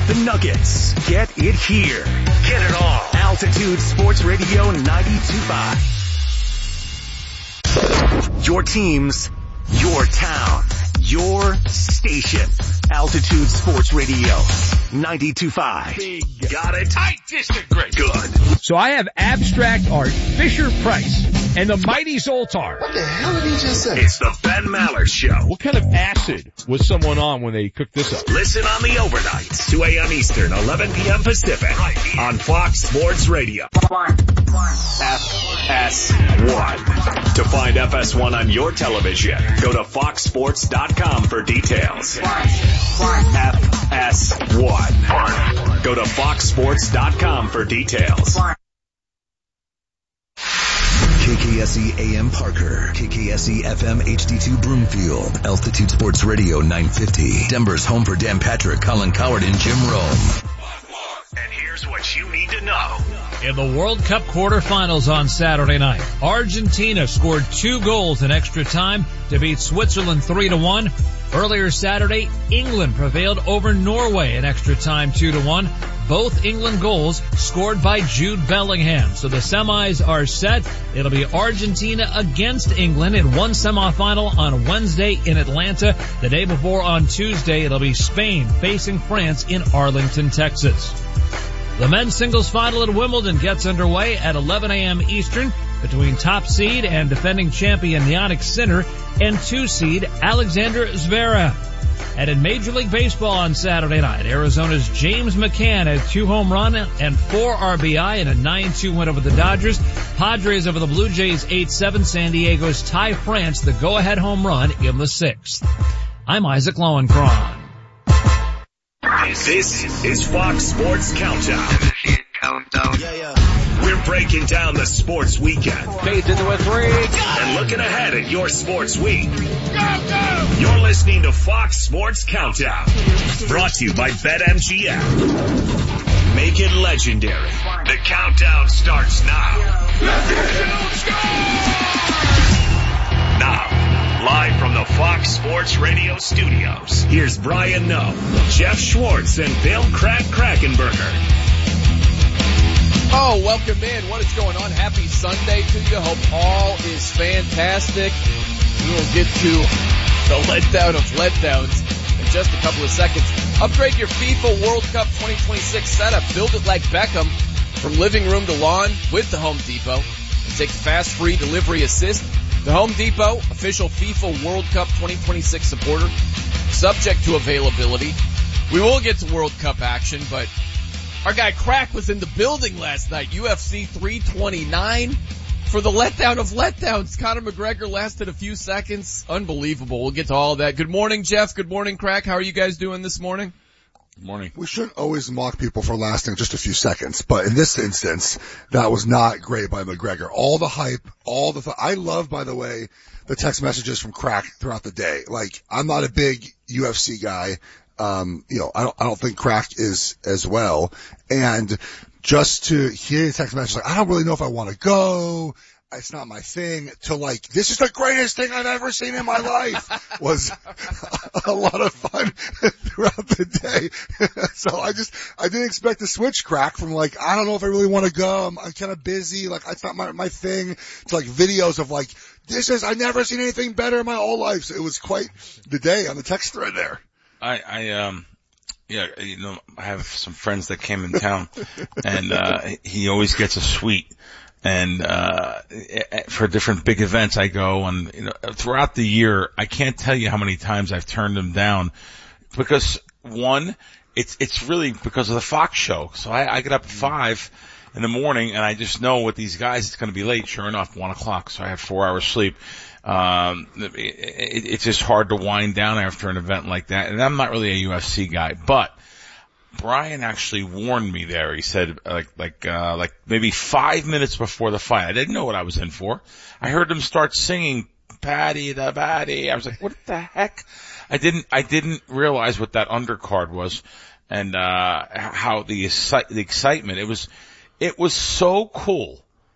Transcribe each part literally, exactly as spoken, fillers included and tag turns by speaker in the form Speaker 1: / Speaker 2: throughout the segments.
Speaker 1: the nuggets. Get it here. Get it all. Altitude Sports Radio ninety-two point five. Your teams, your town, your station. Altitude Sports Radio ninety-two point five.
Speaker 2: Big.
Speaker 1: Got it?
Speaker 2: I disagree.
Speaker 1: Good.
Speaker 2: So I have abstract art, Fisher Price, and the mighty Zoltar.
Speaker 3: What the hell did he just say?
Speaker 1: It's the Ben Maller Show.
Speaker 4: What kind of acid was someone on when they cooked this up?
Speaker 1: Listen on the overnights, two a.m. Eastern, eleven p.m. Pacific, right here on Fox Sports Radio. F S one. To find F S one on your television, go to fox sports dot com for details. F S one. Go to fox sports dot com for details.
Speaker 5: K K S E A M Parker, K K S E F M H D two Broomfield, Altitude Sports Radio nine fifty, Denver's home for Dan Patrick, Colin Coward, and Jim Rome.
Speaker 1: And here's what you need to know.
Speaker 6: In the World Cup quarterfinals on Saturday night, Argentina scored two goals in extra time to beat Switzerland three to one. Earlier Saturday, England prevailed over Norway in extra time two to one. Both England goals scored by Jude Bellingham. So the semis are set. It'll be Argentina against England in one semifinal on Wednesday in Atlanta. The day before on Tuesday, it'll be Spain facing France in Arlington, Texas. The men's singles final at Wimbledon gets underway at eleven a.m. Eastern between top seed and defending champion Jannik Sinner and two seed Alexander Zverev. And in Major League Baseball on Saturday night, Arizona's James McCann had two home run and four R B I in a nine two win over the Dodgers. Padres over the Blue Jays eight seven. San Diego's Ty France the go-ahead home run in the sixth. I'm Isaac Lowenkron.
Speaker 1: This is Fox Sports Countdown.
Speaker 3: Countdown. Yeah, yeah.
Speaker 1: We're breaking down the sports weekend.
Speaker 4: Fades into a three.
Speaker 1: And looking ahead at your sports week. You're listening to Fox Sports Countdown. Brought to you by BetMGM. Make it legendary. The countdown starts now. Now. Live from the Fox Sports Radio studios, here's Brian Noe, Jeff Schwartz, and Bill Crack Krackenberger.
Speaker 7: Oh, welcome in. What is going on? Happy Sunday to you. Hope all is fantastic. We will get to the letdown of letdowns in just a couple of seconds. Upgrade your FIFA World Cup twenty twenty-six setup. Build it like Beckham from living room to lawn with the Home Depot. And take fast, free delivery assist. The Home Depot, official FIFA World Cup twenty twenty-six supporter, subject to availability. We will get to World Cup action, but our guy Crack was in the building last night, U F C three twenty-nine, for the letdown of letdowns. Conor McGregor lasted a few seconds. Unbelievable. We'll get to all of that. Good morning, Jeff. Good morning, Crack. How are you guys doing this morning?
Speaker 4: Good morning.
Speaker 3: We shouldn't always mock people for lasting just a few seconds, but in this instance, that was not great by McGregor. All the hype, all the, th- I love, by the way, the text messages from Crack throughout the day. Like, I'm not a big U F C guy. Um, you know, I don't, I don't think Crack is as well. And just to hear the text message, like, I don't really know if I want to go. It's not my thing, to like, this is the greatest thing I've ever seen in my life, was a lot of fun throughout the day. So I just, I didn't expect to switch Crack from like, I don't know if I really want to go, I'm, I'm kind of busy, like, it's not my, my thing, to like videos of like, this is, I've never seen anything better in my whole life. So it was quite the day on the text thread there.
Speaker 8: I, I, um, yeah, you know, I have some friends that came in town, and, uh, he always gets a suite. And, uh, for different big events I go, and, you know, throughout the year, I can't tell you how many times I've turned them down because, one, it's, it's really because of the Fox show. So I, I get up at five in the morning and I just know with these guys it's going to be late. Sure enough, one o'clock. So I have four hours sleep. Um, it, it, it's just hard to wind down after an event like that. And I'm not really a U F C guy, but Brian actually warned me there. He said, like, like, uh, like maybe five minutes before the fight. I didn't know what I was in for. I heard him start singing Patty the Batty. I was like, what the heck? I didn't, I didn't realize what that undercard was and, uh, how the, the excitement. It was, it was so cool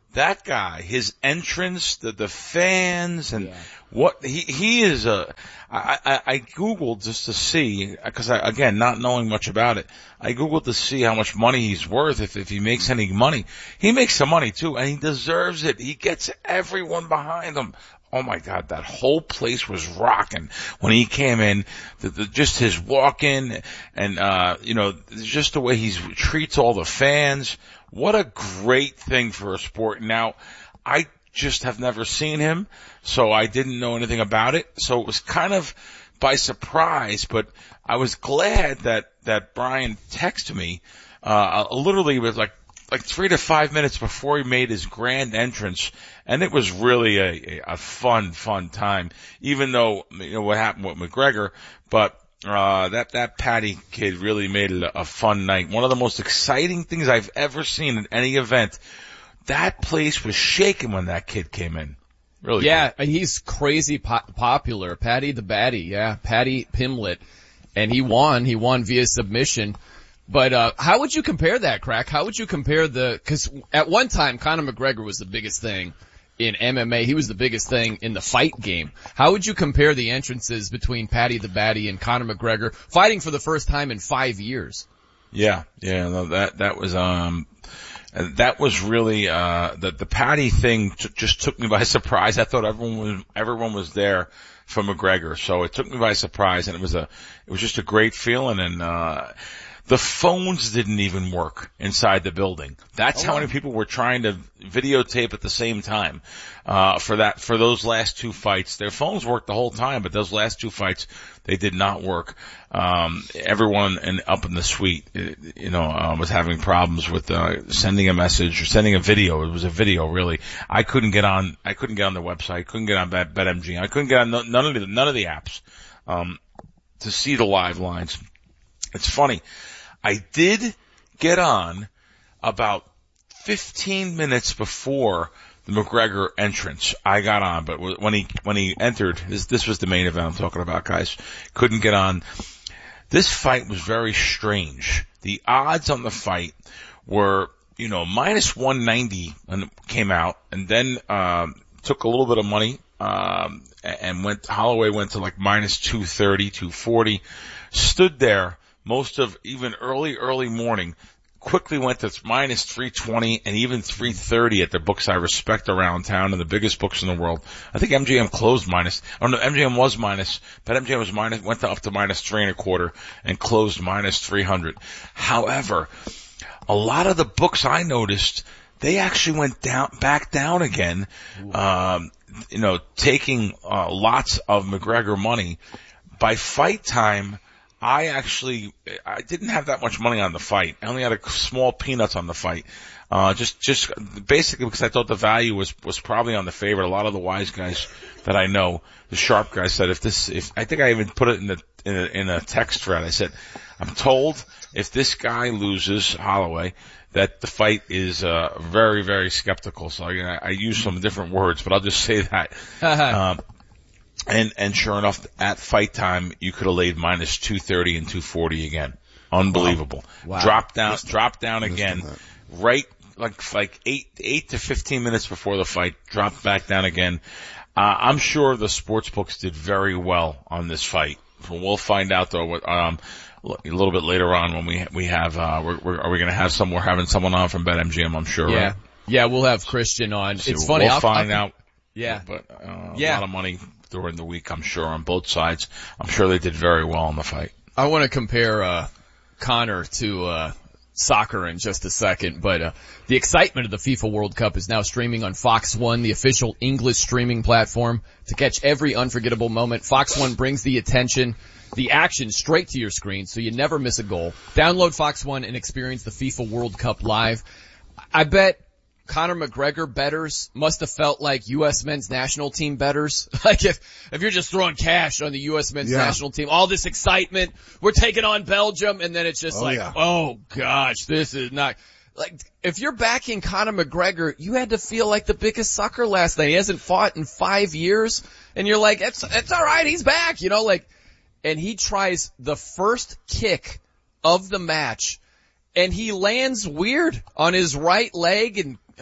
Speaker 8: that guy, his entrance, the the fans, and
Speaker 7: Yeah.
Speaker 8: what he he is a. I, I I googled just to see, because I, again, not knowing much about it, I googled to see how much money he's worth. If if he makes any money, he makes some money too, and he deserves it. He gets everyone behind him. Oh my God, that whole place was rocking when he came in. The, the, just his walk in, and uh, you know, just the way he treats all the fans. What a great thing for a sport. Now, I just have never seen him, so I didn't know anything about it. So it was kind of by surprise, but I was glad that, that Brian texted me, uh, literally with like, like three to five minutes before he made his grand entrance. And it was really a, a fun, fun time, even though, you know, what happened with McGregor, but Uh, that, that Patty kid really made it a, a fun night. One of the most exciting things I've ever seen at any event. That place was shaking when that kid came in. Really?
Speaker 7: Yeah,
Speaker 8: cool.
Speaker 7: he's crazy po- popular. Patty the Batty, yeah, Patty Pimlet. And he won, he won via submission. But, uh, how would you compare that, Crack? How would you compare the, cause at one time Conor McGregor was the biggest thing in M M A. He was the biggest thing in the fight game. How would you compare the entrances between Patty the Batty and Conor McGregor fighting for the first time in five years?
Speaker 8: Yeah, yeah, no, that, that was, um, that was really, uh, the, the Patty thing t- just took me by surprise. I thought everyone was, everyone was there for McGregor. So it took me by surprise, and it was a, it was just a great feeling. And, uh, the phones didn't even work inside the building. That's oh, how many people were trying to videotape at the same time, uh, for that, for those last two fights. Their phones worked the whole time, but those last two fights, they did not work. Um, everyone in, up in the suite, you know, uh, was having problems with, uh, sending a message or sending a video. It was a video, really. I couldn't get on, I couldn't get on the website, couldn't get on BetMGM. I couldn't get on none of the, none of the apps, um, to see the live lines. It's funny. I did get on about fifteen minutes before the McGregor entrance. I got on, but when he, when he entered, this, this was the main event I'm talking about, guys. Couldn't get on. This fight was very strange. The odds on the fight were, you know, minus one ninety when it came out, and then, um, took a little bit of money, um, and went, Holloway went to like minus two thirty, two forty, stood there most of even early, early morning, quickly went to minus three twenty and even three thirty at the books I respect around town and the biggest books in the world. I think M G M closed minus, oh no, M G M was minus, but M G M was minus, went to up to minus three and a quarter and closed minus three hundred. However, a lot of the books I noticed, they actually went down, back down again, um, you know, taking, uh, lots of McGregor money. By fight time, I actually, I didn't have that much money on the fight. I only had a small peanuts on the fight. Uh, just, just basically because I thought the value was, was probably on the favorite. A lot of the wise guys that I know, the sharp guys said if this, if, I think I even put it in the, in a, in a text thread. I said, I'm told if this guy loses, Holloway, that the fight is, uh, very, very skeptical. So I, I use some different words, but I'll just say that. um, And, and sure enough, at fight time, you could have laid minus two thirty and two forty again. Unbelievable.
Speaker 7: Wow. Wow.
Speaker 8: Drop down, drop down again, right, like, like eight, eight to fifteen minutes before the fight, dropped back down again. Uh, I'm sure the sports books did very well on this fight. We'll find out though, what, um, a little bit later on when we, we have, uh, we're, we're are we going to have some, we're having someone on from BetMGM, I'm sure,
Speaker 7: yeah.
Speaker 8: right?
Speaker 7: Yeah, we'll have Christian on.
Speaker 8: So
Speaker 7: it's funny.
Speaker 8: We'll
Speaker 7: I'll
Speaker 8: find
Speaker 7: I'll,
Speaker 8: out.
Speaker 7: Yeah.
Speaker 8: But, uh,
Speaker 7: yeah.
Speaker 8: a lot of money during the week, I'm sure, on both sides. I'm sure they did very well in the fight.
Speaker 7: I want to compare, uh, Conor to, uh, soccer in just a second, but, uh, the excitement of the FIFA World Cup is now streaming on Fox One, the official English streaming platform. To catch every unforgettable moment, Fox One brings the attention, the action straight to your screen so you never miss a goal. Download Fox One and experience the FIFA World Cup live. I bet Conor McGregor bettors must have felt like U S men's national team bettors. Like if, if you're just throwing cash on the U S men's yeah. national team, all this excitement, we're taking on Belgium, and then it's just oh, like, yeah. oh gosh, this is not, like, if you're backing Conor McGregor, you had to feel like the biggest sucker last night. He hasn't fought in five years, and you're like, it's, it's alright, he's back, you know, like, and he tries the first kick of the match, and he lands weird on his right leg and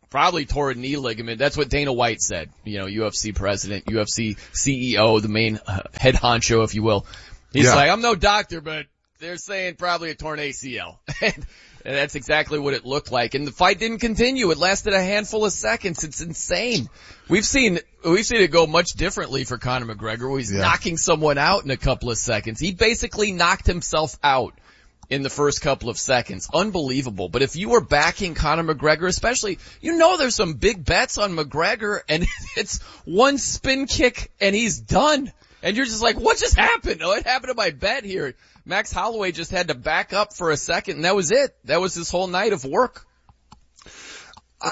Speaker 7: probably tore a knee ligament. That's what Dana White said, you know, U F C president, U F C C E O, the main uh, head honcho, if you will. He's yeah. like, I'm no doctor, but they're saying probably a torn A C L. and, and that's exactly what it looked like. And the fight didn't continue. It lasted a handful of seconds. It's insane. We've seen, we've seen it go much differently for Conor McGregor, where he's yeah. knocking someone out in a couple of seconds. He basically knocked himself out in the first couple of seconds. Unbelievable. But if you were backing Conor McGregor, especially, you know there's some big bets on McGregor, and it's one spin kick and he's done. And you're just like, what just happened? Oh, what happened to my bet here? Max Holloway just had to back up for a second, and that was it. That was his whole night of work.
Speaker 3: I,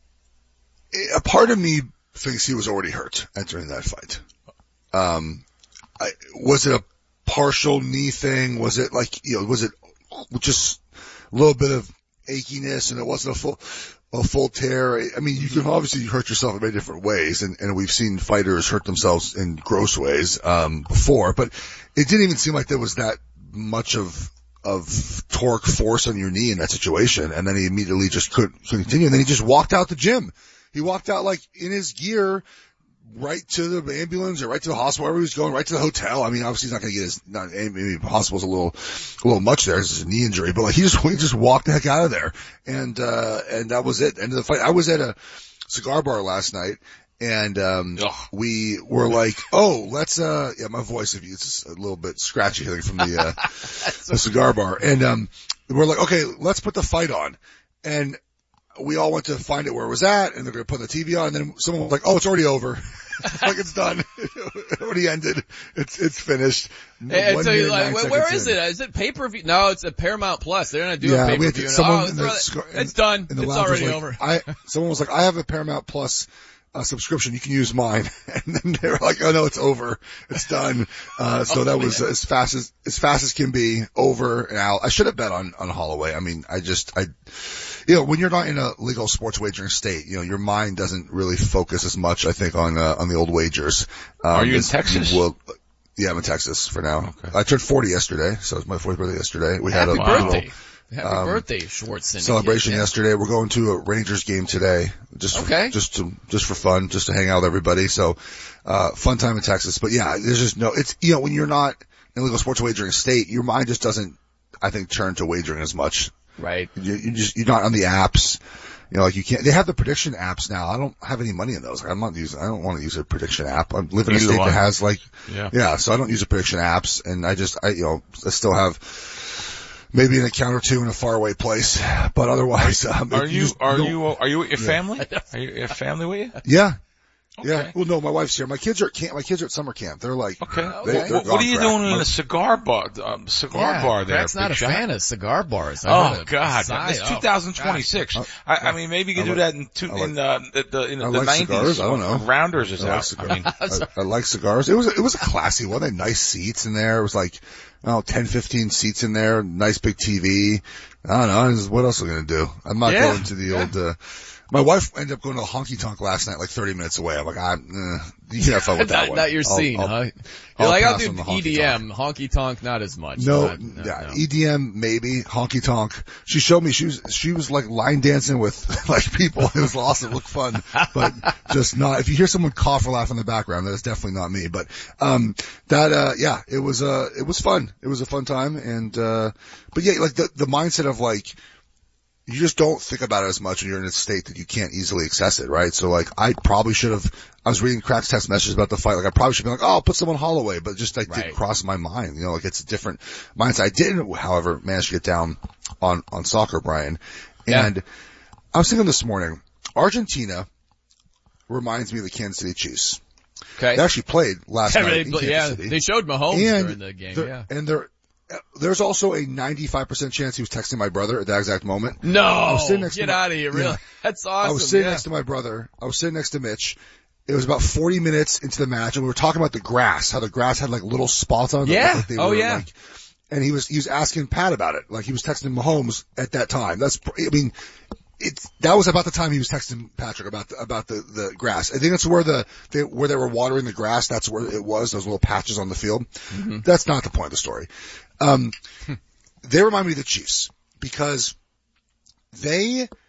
Speaker 3: a part of me thinks he was already hurt entering that fight. Um, I, was it a partial knee thing? Was it like, you know, was it just a little bit of achiness and it wasn't a full, a full tear? I mean, you can obviously hurt yourself in many different ways, and, and we've seen fighters hurt themselves in gross ways, um, before, but it didn't even seem like there was that much of, of torque force on your knee in that situation. And then he immediately just couldn't, couldn't continue. And then he just walked out the gym. He walked out like in his gear, right to the ambulance or right to the hospital, wherever he was going, right to the hotel. I mean, obviously he's not going to get his, not, maybe the hospital's a little, a little much there. It's a knee injury, but like he just, he just walked the heck out of there. And, uh, and that was it. End of the fight. I was at a cigar bar last night, and, um, Ugh. we were like, oh, let's, uh, yeah, my voice, if you, it's a little bit scratchy I think, from the, uh, the cigar bar. And, um, we're like, okay, let's put the fight on. And we all went to find it where it was at, and they're going to put the T V on, and then someone was like, oh, it's already over. Like, it's done. It already ended. It's, it's finished.
Speaker 7: And so you're like, where, where is in. it? Is it pay-per-view? No, it's a Paramount Plus. They're not doing
Speaker 3: yeah,
Speaker 7: pay-per-view.
Speaker 3: To, someone
Speaker 7: oh,
Speaker 3: in the,
Speaker 7: it's, in, it's done. It's already
Speaker 3: like,
Speaker 7: over.
Speaker 3: I, someone was like, I have a Paramount Plus uh, subscription. You can use mine. And then they were like, oh no, it's over. It's done. Uh, so oh, that was as fast as, as fast as can be, over and out. I should have bet on, on Holloway. I mean, I just, I, you know, when you're not in a legal sports wagering state, you know, your mind doesn't really focus as much, I think, on, uh, on the old wagers. Um,
Speaker 8: Are you in Texas?
Speaker 3: You will, yeah, I'm in Texas for now.
Speaker 8: Okay.
Speaker 3: I turned forty yesterday, so it was my fourth birthday yesterday. We
Speaker 7: Happy
Speaker 3: had a
Speaker 7: birthday.
Speaker 3: little,
Speaker 7: Happy
Speaker 3: um,
Speaker 7: birthday, Schwartz Syndicate.
Speaker 3: celebration
Speaker 7: yeah.
Speaker 3: yesterday. We're going to a Rangers game today, just
Speaker 7: okay.
Speaker 3: for, just to, just for fun, just to hang out with everybody. So, uh, fun time in Texas. But yeah, there's just no, it's, you know, when you're not in a legal sports wagering state, your mind just doesn't, I think, turn to wagering as much.
Speaker 7: Right.
Speaker 3: You, you just, you're not on the apps. You know, like you can't, they have the prediction apps now. I don't have any money in those. Like, I'm not using, I don't want to use a prediction app. I'm living in a state that has like,
Speaker 8: yeah.
Speaker 3: yeah, so I don't use a prediction apps, and I just, I, you know, I still have maybe an account or two in a faraway place, but otherwise, um,
Speaker 8: are you,
Speaker 3: you just,
Speaker 8: are
Speaker 3: you,
Speaker 8: you, are you with your
Speaker 3: yeah.
Speaker 8: family? Are you, your family with you?
Speaker 3: Yeah.
Speaker 8: Okay.
Speaker 3: Yeah. Well, no, my wife's here. My kids are at camp. My kids are at summer camp. They're like,
Speaker 8: okay.
Speaker 3: They,
Speaker 8: okay. What, what are you
Speaker 3: crack.
Speaker 8: doing in a cigar bar, um, cigar
Speaker 7: yeah,
Speaker 8: bar there?
Speaker 7: Crack's not a
Speaker 8: shot?
Speaker 7: fan of cigar bars. I
Speaker 8: Oh God,
Speaker 7: side.
Speaker 8: it's two thousand twenty-six.
Speaker 3: Oh,
Speaker 8: I, I mean, maybe you can
Speaker 3: I
Speaker 8: do
Speaker 3: like,
Speaker 8: that in, two,
Speaker 3: like,
Speaker 8: in, uh, the, the, in
Speaker 3: I
Speaker 8: the
Speaker 3: like
Speaker 8: nineties.
Speaker 3: Cigars. I don't know.
Speaker 8: Rounders is
Speaker 3: I like
Speaker 8: out.
Speaker 3: cigars.
Speaker 8: I mean,
Speaker 3: I, I like cigars. It was, it was a classy one. They had nice seats in there. It was like, oh, ten, fifteen seats in there. Nice big T V. I don't know. What else are we going to do? I'm not
Speaker 8: yeah.
Speaker 3: going to the
Speaker 8: yeah.
Speaker 3: old, uh, my wife ended up going to a honky tonk last night, like thirty minutes away. I'm like, I'm, uh, you can have fun with that
Speaker 7: not,
Speaker 3: one.
Speaker 7: not your
Speaker 3: I'll,
Speaker 7: scene,
Speaker 3: I'll,
Speaker 7: huh? You're
Speaker 3: I'll
Speaker 7: like, I'll
Speaker 3: pass
Speaker 7: do
Speaker 3: on the
Speaker 7: E D M, honky tonk, not as much.
Speaker 3: No,
Speaker 7: not, no,
Speaker 3: yeah,
Speaker 7: no.
Speaker 3: E D M maybe, honky tonk. She showed me she was, she was like line dancing with like people. It was awesome, it looked fun, but just not, if you hear someone cough or laugh in the background, that is definitely not me. But, um, that, uh, yeah, it was, uh, it was fun. It was a fun time. And, uh, but yeah, like the, the mindset of like, you just don't think about it as much when you're in a state that you can't easily access it, right? So like, I probably should have, I was reading Crack's text messages about the fight, like I probably should be like, oh, I'll put someone Holloway, but just like
Speaker 7: right.
Speaker 3: didn't cross my mind, you know, like it's a different mindset. I didn't, however, manage to get down on, on soccer, Brian. And yeah. I was thinking this morning, Argentina reminds me of the Kansas City Chiefs.
Speaker 7: Okay.
Speaker 3: They actually played last
Speaker 7: yeah,
Speaker 3: night
Speaker 7: they,
Speaker 3: in Kansas
Speaker 7: yeah,
Speaker 3: City.
Speaker 7: they showed Mahomes
Speaker 3: and
Speaker 7: during the game, yeah.
Speaker 3: And they're, there's also a ninety-five percent chance he was texting my brother at that exact moment.
Speaker 7: No!
Speaker 3: I was sitting next
Speaker 7: Get
Speaker 3: to my,
Speaker 7: out of here, really?
Speaker 3: Yeah.
Speaker 7: That's awesome.
Speaker 3: I was sitting
Speaker 7: yeah.
Speaker 3: next to my brother. I was sitting next to Mitch. It was about forty minutes into the match, and we were talking about the grass, how the grass had like little spots on it.
Speaker 7: Yeah.
Speaker 3: Like they
Speaker 7: oh,
Speaker 3: were,
Speaker 7: yeah.
Speaker 3: Like, and he was, he was asking Pat about it. Like he was texting Mahomes at that time. That's, I mean, it's, that was about the time he was texting Patrick about the, about the, the grass. I think that's where the, they, where they were watering the grass. That's where it was, those little patches on the field. Mm-hmm. That's not the point of the story. Um, they remind me of the Chiefs because they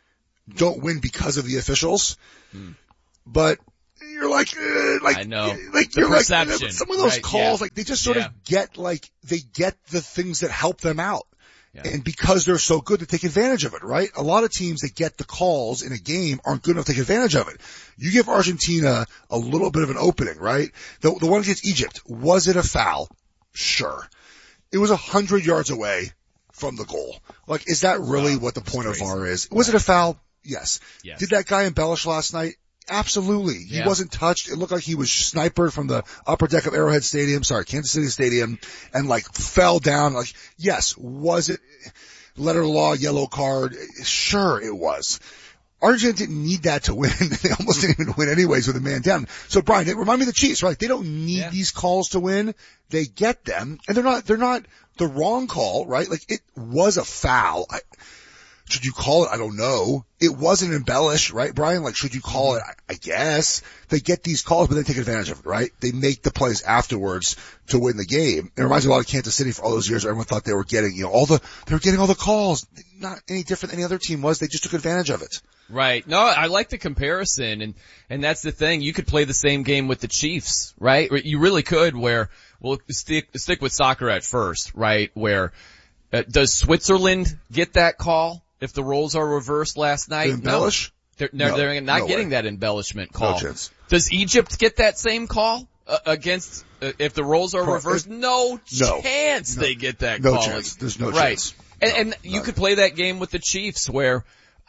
Speaker 3: don't win because of the officials, mm. but you're like, uh, like,
Speaker 7: I know.
Speaker 3: like
Speaker 7: the
Speaker 3: you're
Speaker 7: perception,
Speaker 3: like, some of those
Speaker 7: right,
Speaker 3: calls,
Speaker 7: yeah.
Speaker 3: like they just sort
Speaker 7: yeah.
Speaker 3: of get like, they get the things that help them out.
Speaker 7: Yeah.
Speaker 3: And because they're so good, they take advantage of it, right? A lot of teams that get the calls in a game aren't good enough to take advantage of it. You give Argentina a little bit of an opening, right? The, the one against Egypt, was it a foul? Sure. It was a hundred yards away from the goal. Like, is that really wow, what the point of V A R is? Was it a foul? Yes.
Speaker 7: yes.
Speaker 3: Did that guy embellish last night? Absolutely. He
Speaker 7: yeah.
Speaker 3: wasn't touched. It looked like he was sniped from the upper deck of Arrowhead Stadium, sorry, Kansas City Stadium, and like fell down. Like, yes, was it letter of the law, yellow card? Sure it was. Argentina didn't need that to win. They almost didn't even win anyways with a man down. So Brian, it remind me of the Chiefs, right? They don't need yeah. these calls to win. They get them, and they're not, they're not the wrong call, right? Like, it was a foul. I, Should you call it? I don't know. It wasn't embellished, right, Brian? Like, should you call it? I, I guess. They get these calls, but they take advantage of it, right? They make the plays afterwards to win the game. It reminds me a lot of Kansas City for all those years. Everyone thought they were getting, you know, all the, they were getting all the calls. Not any different than any other team was. They just took advantage of it.
Speaker 7: Right. No, I like the comparison, and, and that's the thing. You could play the same game with the Chiefs, right? You really could, where, well, stick, stick with soccer at first, right? Where, uh, does Switzerland get that call? If the roles are reversed last night,
Speaker 3: they embellish?
Speaker 7: No, they're,
Speaker 3: no,
Speaker 7: they're not
Speaker 3: no
Speaker 7: getting
Speaker 3: way.
Speaker 7: that embellishment call.
Speaker 3: No chance.
Speaker 7: Does Egypt get that same call uh, against uh, if the roles are reversed? No,
Speaker 3: no
Speaker 7: chance
Speaker 3: no,
Speaker 7: they get that
Speaker 3: no
Speaker 7: call.
Speaker 3: Chance. There's no
Speaker 7: right.
Speaker 3: chance.
Speaker 7: And,
Speaker 3: no,
Speaker 7: and you could play that game with the Chiefs, where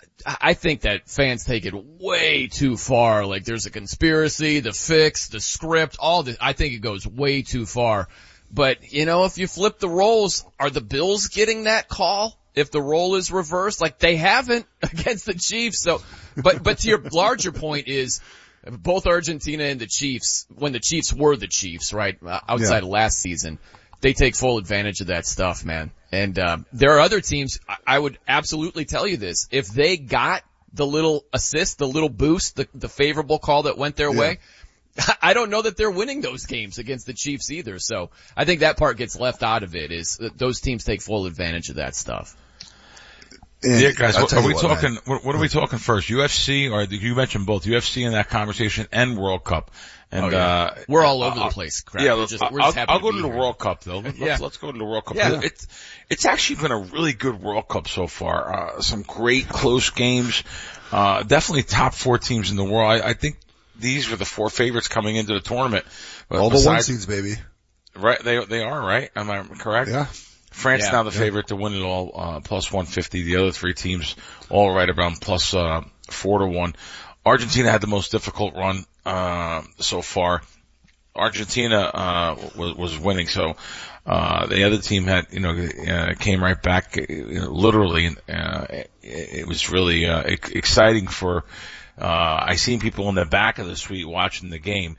Speaker 7: I think that fans take it way too far. Like, there's a conspiracy, the fix, the script, all this. I think it goes way too far. But, you know, if you flip the roles, are the Bills getting that call? If the role is reversed, like they haven't against the Chiefs. So, but, but to your larger point is both Argentina and the Chiefs, when the Chiefs were the Chiefs, right? Outside yeah. of last season, they take full advantage of that stuff, man. And, um, there are other teams, I would absolutely tell you this. If they got the little assist, the little boost, the, the favorable call that went their yeah. way, I don't know that they're winning those games against the Chiefs either. So I think that part gets left out of it, is that those teams take full advantage of that stuff.
Speaker 8: And yeah, guys, what, are we what, talking, what, what are we talking first? U F C, or you mentioned both U F C in that conversation and World Cup. And,
Speaker 7: oh, yeah. uh, we're all over uh, the place. Crap.
Speaker 8: Yeah,
Speaker 7: we're
Speaker 8: let's,
Speaker 7: just, we're
Speaker 8: I'll,
Speaker 7: just
Speaker 8: I'll go
Speaker 7: to
Speaker 8: to the
Speaker 7: here.
Speaker 8: World Cup though. Let's,
Speaker 7: yeah.
Speaker 8: let's go to the World Cup.
Speaker 7: Yeah.
Speaker 8: It's, it's actually been a really good World Cup so far. Uh, some great close games. Uh, definitely top four teams in the world. I, I think these were the four favorites coming into the tournament. But
Speaker 3: all
Speaker 8: besides,
Speaker 3: the one seeds, baby.
Speaker 8: Right, they, they are, right? Am I correct?
Speaker 3: Yeah.
Speaker 8: France
Speaker 7: yeah,
Speaker 8: now the
Speaker 3: yeah.
Speaker 8: favorite to win it all, uh, plus one fifty. The other three teams all right around plus, uh, four to one. Argentina had the most difficult run, uh, so far. Argentina, uh, was, was winning. So, uh, the other team had, you know, uh, came right back, you know, literally, uh, it, it was really, uh, exciting for, uh, I seen people in the back of the suite watching the game.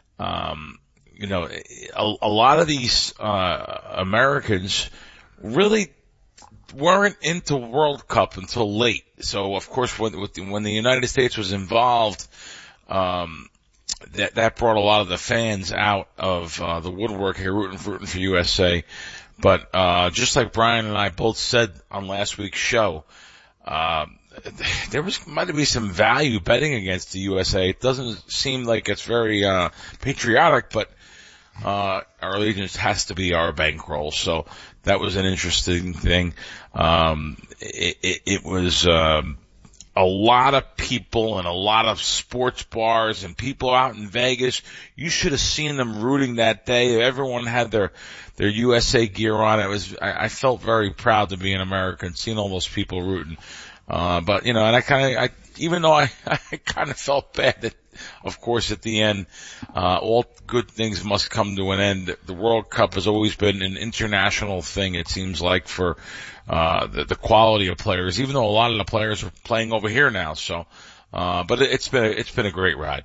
Speaker 8: Um, You know, a, a lot of these uh Americans really weren't into World Cup until late. So, of course, when, when the United States was involved, um, that that brought a lot of the fans out of uh, the woodwork here, rooting, rooting for U S A. But uh just like Brian and I both said on last week's show, um, there was might be some value betting against the U S A. It doesn't seem like it's very uh patriotic, but uh our allegiance has to be our bankroll. So that was an interesting thing. Um it, it, it was um a lot of people and a lot of sports bars and people out in Vegas. You should have seen them rooting that day. Everyone had their their U S A gear on. It was I, I felt very proud to be an American, seeing all those people rooting. Uh, but, you know, and I kind of, I, even though I, I kind of felt bad that, of course, at the end, uh, all good things must come to an end. The World Cup has always been an international thing, it seems like, for, uh, the, the quality of players, even though a lot of the players are playing over here now. So, uh, but it, it's been, a, it's been a great ride.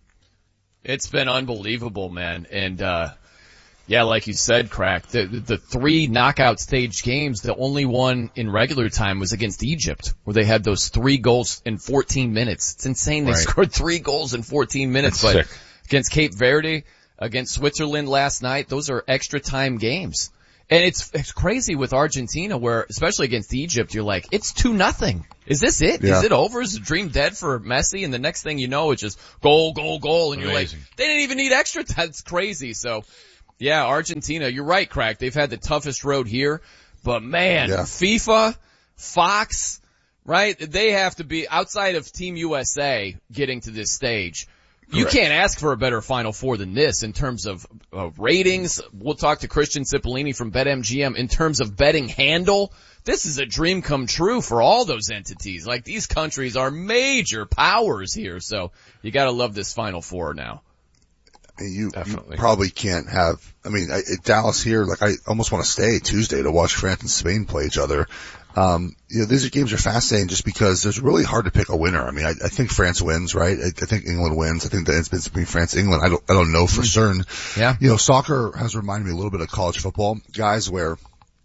Speaker 7: It's been unbelievable, man. And, uh, yeah, like you said, Crack, the, the three knockout stage games, the only one in regular time was against Egypt, where they had those three goals in fourteen minutes. It's insane. They right. scored three goals in fourteen minutes.
Speaker 8: That's
Speaker 7: but
Speaker 8: sick.
Speaker 7: Against Cape Verde, against Switzerland last night, those are extra time games. And it's it's crazy with Argentina where, especially against Egypt, you're like, it's two nothing. Is this it?
Speaker 3: Yeah.
Speaker 7: Is it over? Is the dream dead for Messi? And the next thing you know, it's just goal, goal, goal. And
Speaker 8: Amazing.
Speaker 7: You're like, they didn't even need extra. That's crazy. So, yeah, Argentina, you're right, Crack. They've had the toughest road here. But man,
Speaker 3: Yeah.
Speaker 7: FIFA, Fox, right? They have to be, outside of Team U S A getting to this stage, you
Speaker 3: Correct.
Speaker 7: can't ask for a better Final Four than this in terms of uh, ratings. We'll talk to Christian Cipollini from BetMGM in terms of betting handle. This is a dream come true for all those entities. Like, these countries are major powers here, so you gotta love this Final Four now.
Speaker 3: You, you
Speaker 8: Definitely.
Speaker 3: probably can't have, I mean, I, Dallas here, like I almost want to stay Tuesday to watch France and Spain play each other. Um, you know, these games are fascinating just because it's really hard to pick a winner. I mean, I, I think France wins, right? I, I think England wins. I think that it's between France and England. I don't, I don't know for certain.
Speaker 7: Yeah.
Speaker 3: You know, soccer has reminded me a little bit of college football, guys, where,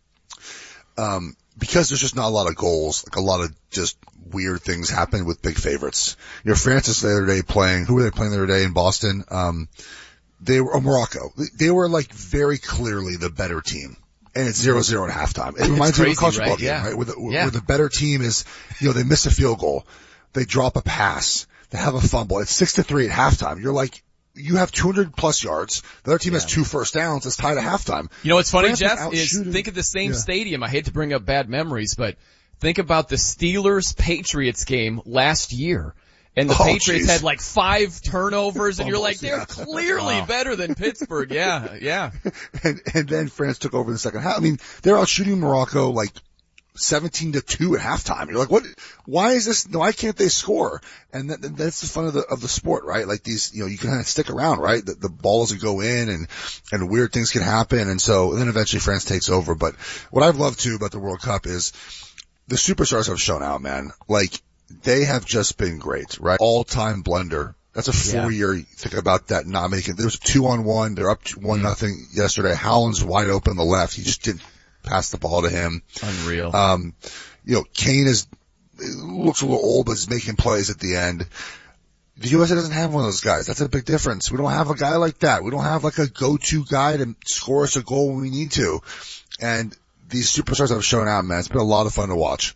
Speaker 3: um, because there's just not a lot of goals, like a lot of just weird things happen with big favorites. You know, France the other day playing, who were they playing the other day in Boston? Um, they were, oh, Morocco. They were like very clearly the better team. And it's zero zero at halftime. It reminds me of a
Speaker 7: crazy,
Speaker 3: college
Speaker 7: right?
Speaker 3: football game,
Speaker 7: Yeah.
Speaker 3: right? Where the,
Speaker 7: Yeah.
Speaker 3: where the better team is, you know, they miss a field goal. They drop a pass. They have a fumble. It's six to three at halftime. You're like, you have two hundred plus yards. The other team has two first downs. It's tied at halftime.
Speaker 7: You know what's funny,
Speaker 3: France
Speaker 7: Jeff, is
Speaker 3: outshooting-
Speaker 7: think of the same
Speaker 3: Yeah.
Speaker 7: stadium. I hate to bring up bad memories, but think about the Steelers-Patriots game last year. And the
Speaker 3: Oh,
Speaker 7: Patriots
Speaker 3: geez.
Speaker 7: had like five turnovers, and you're like,
Speaker 3: Fumbles,
Speaker 7: they're
Speaker 3: yeah.
Speaker 7: clearly
Speaker 8: Wow.
Speaker 7: better than Pittsburgh. Yeah, yeah.
Speaker 3: And, and then France took over in the second half. I mean, they're out shooting Morocco like seventeen to two at halftime. You're like, what, why is this, why can't they score? And that, that's the fun of the, of the sport, right? Like these, you know, you can kind of stick around, right? The, the balls would go in and, and weird things can happen. And so then eventually France takes over. But what I've loved too about the World Cup is the superstars have shown out, man. Like, they have just been great, right? All-time blunder. That's a four-year, you think about that not making, there was a two on one, they're up to one nothing yesterday. Haaland's wide open on the left. He just didn't pass the ball to him.
Speaker 7: Unreal.
Speaker 3: Um, you know, Kane is, looks a little old, but is making plays at the end. The U S A doesn't have one of those guys. That's a big difference. We don't have a guy like that. We don't have like a go-to guy to score us a goal when we need to. And these superstars have shown out, man. It's been a lot of fun to watch.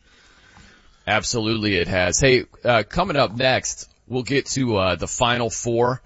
Speaker 7: Absolutely it has. Hey, uh, coming up next, we'll get to, uh, the Final Four.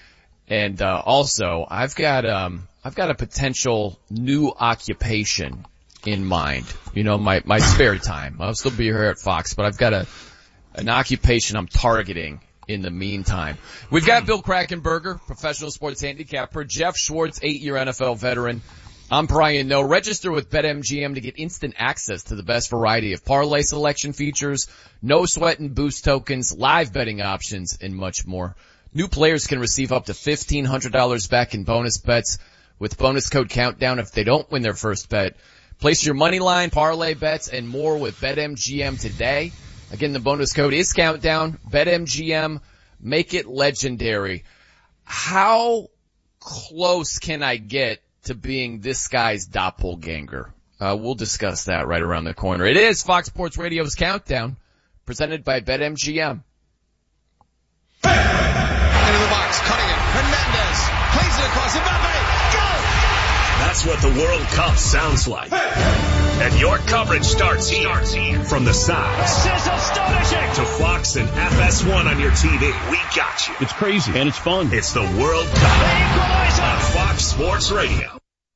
Speaker 7: And, uh, also, I've got, um, I've got a potential new occupation in mind. You know, my, my spare time. I'll still be here at Fox, but I've got a, an occupation I'm targeting in the meantime. We've got Bill Krackomberger, professional sports handicapper, Jeff Schwartz, eight-year N F L veteran. I'm Brian Noe. Register with BetMGM to get instant access to the best variety of parlay selection features, no sweat and boost tokens, live betting options, and much more. New players can receive up to fifteen hundred dollars back in bonus bets with bonus code Countdown if they don't win their first bet. Place your money line, parlay bets, and more with BetMGM today. Again, the bonus code is Countdown. BetMGM, make it legendary. How close can I get to being this guy's doppelganger? Uh, we'll discuss that right around the corner. It is Fox Sports Radio's Countdown, presented by BetMGM.
Speaker 9: Into the box, cutting it. Hernandez plays it across. Mbappe, go!
Speaker 1: That's what the World Cup sounds like. And your coverage starts here. From the sides
Speaker 2: This is astonishing.
Speaker 1: to Fox and F S one on your T V. We got you.
Speaker 2: It's crazy and it's fun.
Speaker 1: It's the World Cup on Fox Sports Radio.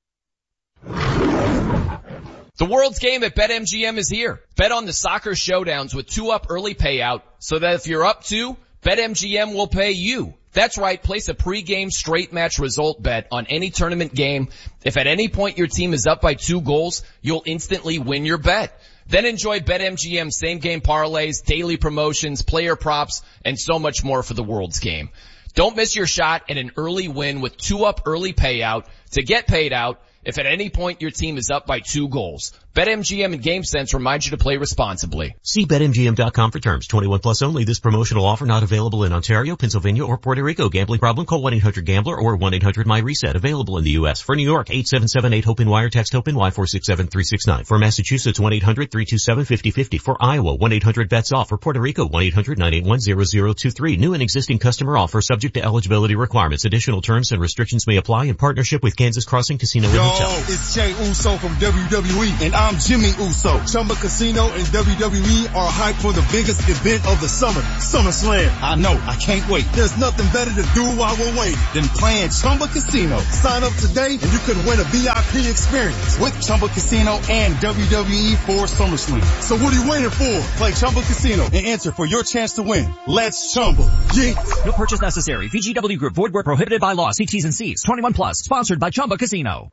Speaker 7: The World's Game at BetMGM is here. Bet on the soccer showdowns with two up early payout so that if you're up two, BetMGM will pay you. That's right, place a pregame straight match result bet on any tournament game. If at any point your team is up by two goals, you'll instantly win your bet. Then enjoy BetMGM same game parlays, daily promotions, player props, and so much more for the World's Game. Don't miss your shot at an early win with two up early payout to get paid out if at any point your team is up by two goals. BetMGM and GameSense remind you to play responsibly.
Speaker 10: See Bet M G M dot com for terms. twenty-one plus only. This promotional offer not available in Ontario, Pennsylvania, or Puerto Rico. Gambling problem? Call one eight hundred gambler or one eight hundred my reset. Available in the U S. For New York, eight seven seven eight hope wire. Text HOPE-NY four six seven three six nine. For Massachusetts, one eight hundred three two seven five zero five zero. For Iowa, one eight hundred bets off. For Puerto Rico, one eight hundred nine eight one zero zero two three. New and existing customer offer subject to eligibility requirements. Additional terms and restrictions may apply in partnership with Kansas Crossing Casino and
Speaker 11: Yo,
Speaker 10: Hotel.
Speaker 11: It's Jey Uso from W W E, and I'm Jimmy Uso. Chumba Casino and W W E are hyped for the biggest event of the summer, SummerSlam. I know, I can't wait. There's nothing better to do while we're waiting than playing Chumba Casino. Sign up today and you could win a V I P experience with Chumba Casino and W W E for SummerSlam. So what are you waiting for? Play Chumba Casino and enter for your chance to win. Let's Chumba. Yeah.
Speaker 12: No purchase necessary. V G W Group. Void where prohibited by law. See T's and C's. twenty-one plus. Sponsored by Chumba Casino.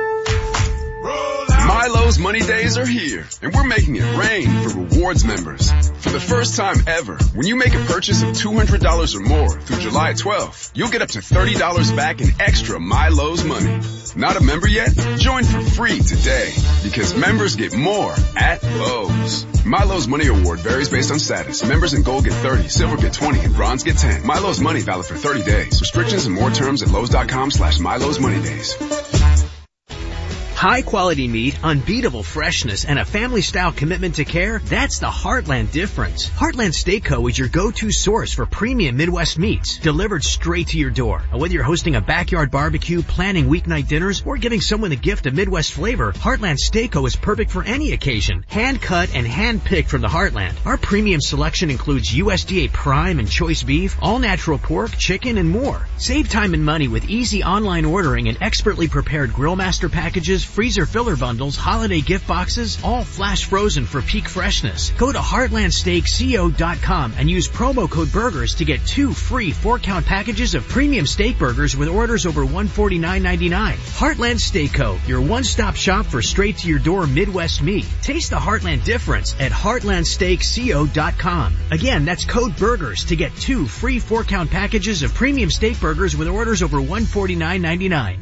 Speaker 13: Milo's Money Days are here, and we're making it rain for rewards members. For the first time ever, when you make a purchase of two hundred dollars or more through July twelfth, you'll get up to thirty dollars back in extra Milo's money. Not a member yet? Join for free today, because members get more at Lowe's. Milo's Money Award varies based on status. Members in gold get thirty, silver get twenty, and bronze get ten. Milo's Money valid for thirty days. Restrictions and more terms at Lowe's.com slash Milo's Money Days.
Speaker 14: High quality meat, unbeatable freshness, and a family-style commitment to care, that's the Heartland difference. Heartland Steak Co. is your go-to source for premium Midwest meats, delivered straight to your door. And whether you're hosting a backyard barbecue, planning weeknight dinners, or giving someone a gift of Midwest flavor, Heartland Steak Co. is perfect for any occasion. Hand-cut and hand-picked from the Heartland. Our premium selection includes U S D A Prime and Choice Beef, all-natural pork, chicken, and more. Save time and money with easy online ordering and expertly prepared Grillmaster packages, freezer filler bundles, holiday gift boxes, all flash frozen for peak freshness. Go to heartland steak co dot com and use promo code BURGERS to get two free four-count packages of premium steak burgers with orders over one hundred forty-nine ninety-nine. Heartland Steak Co., your one-stop shop for straight-to-your-door Midwest meat. Taste the Heartland difference at heartland steak co dot com. Again, that's code BURGERS to get two free four-count packages of premium steak burgers with orders over one hundred forty-nine ninety-nine.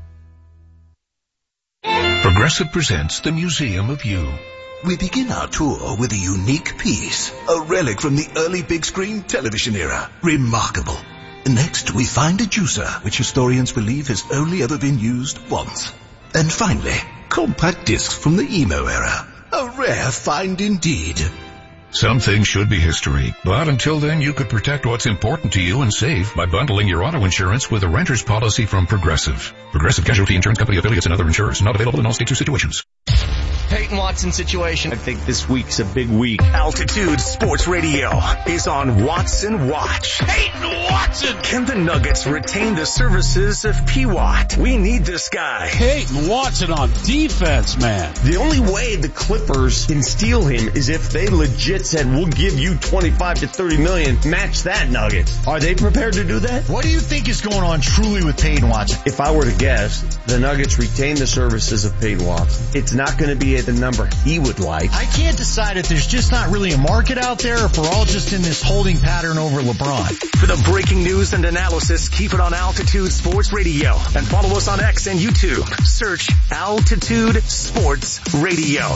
Speaker 15: Progressive presents the Museum of You.
Speaker 5: We begin our tour with a unique piece, a relic from the early big screen television era. Remarkable. Next, we find a juicer, which historians believe has only ever been used once. And finally, compact discs from the emo era. A rare find indeed.
Speaker 15: Some things should be history, but until then you could protect what's important to you and save by bundling your auto insurance with a renter's policy from Progressive. Progressive Casualty Insurance Company affiliates and other insurers. Not available in all states or situations.
Speaker 16: Peyton Watson situation. I think this week's a big week.
Speaker 1: Altitude Sports Radio is on Watson Watch.
Speaker 16: Peyton Watson!
Speaker 1: Can the Nuggets retain the services of P. Watt? We need this guy.
Speaker 17: Peyton Watson on defense, man.
Speaker 16: The only way the Clippers can steal him is if they legit said, we'll give you twenty-five to thirty million, match that Nuggets. Are they prepared to do that?
Speaker 17: What do you think is going on truly with Peyton Watson?
Speaker 16: If I were to guess, the Nuggets retain the services of Peyton Watson. It's not going to be at the number he would like.
Speaker 17: I can't decide if there's just not really a market out there or if we're all just in this holding pattern over LeBron.
Speaker 1: For the breaking news and analysis, keep it on Altitude Sports Radio and follow us on X and YouTube. Search Altitude Sports Radio.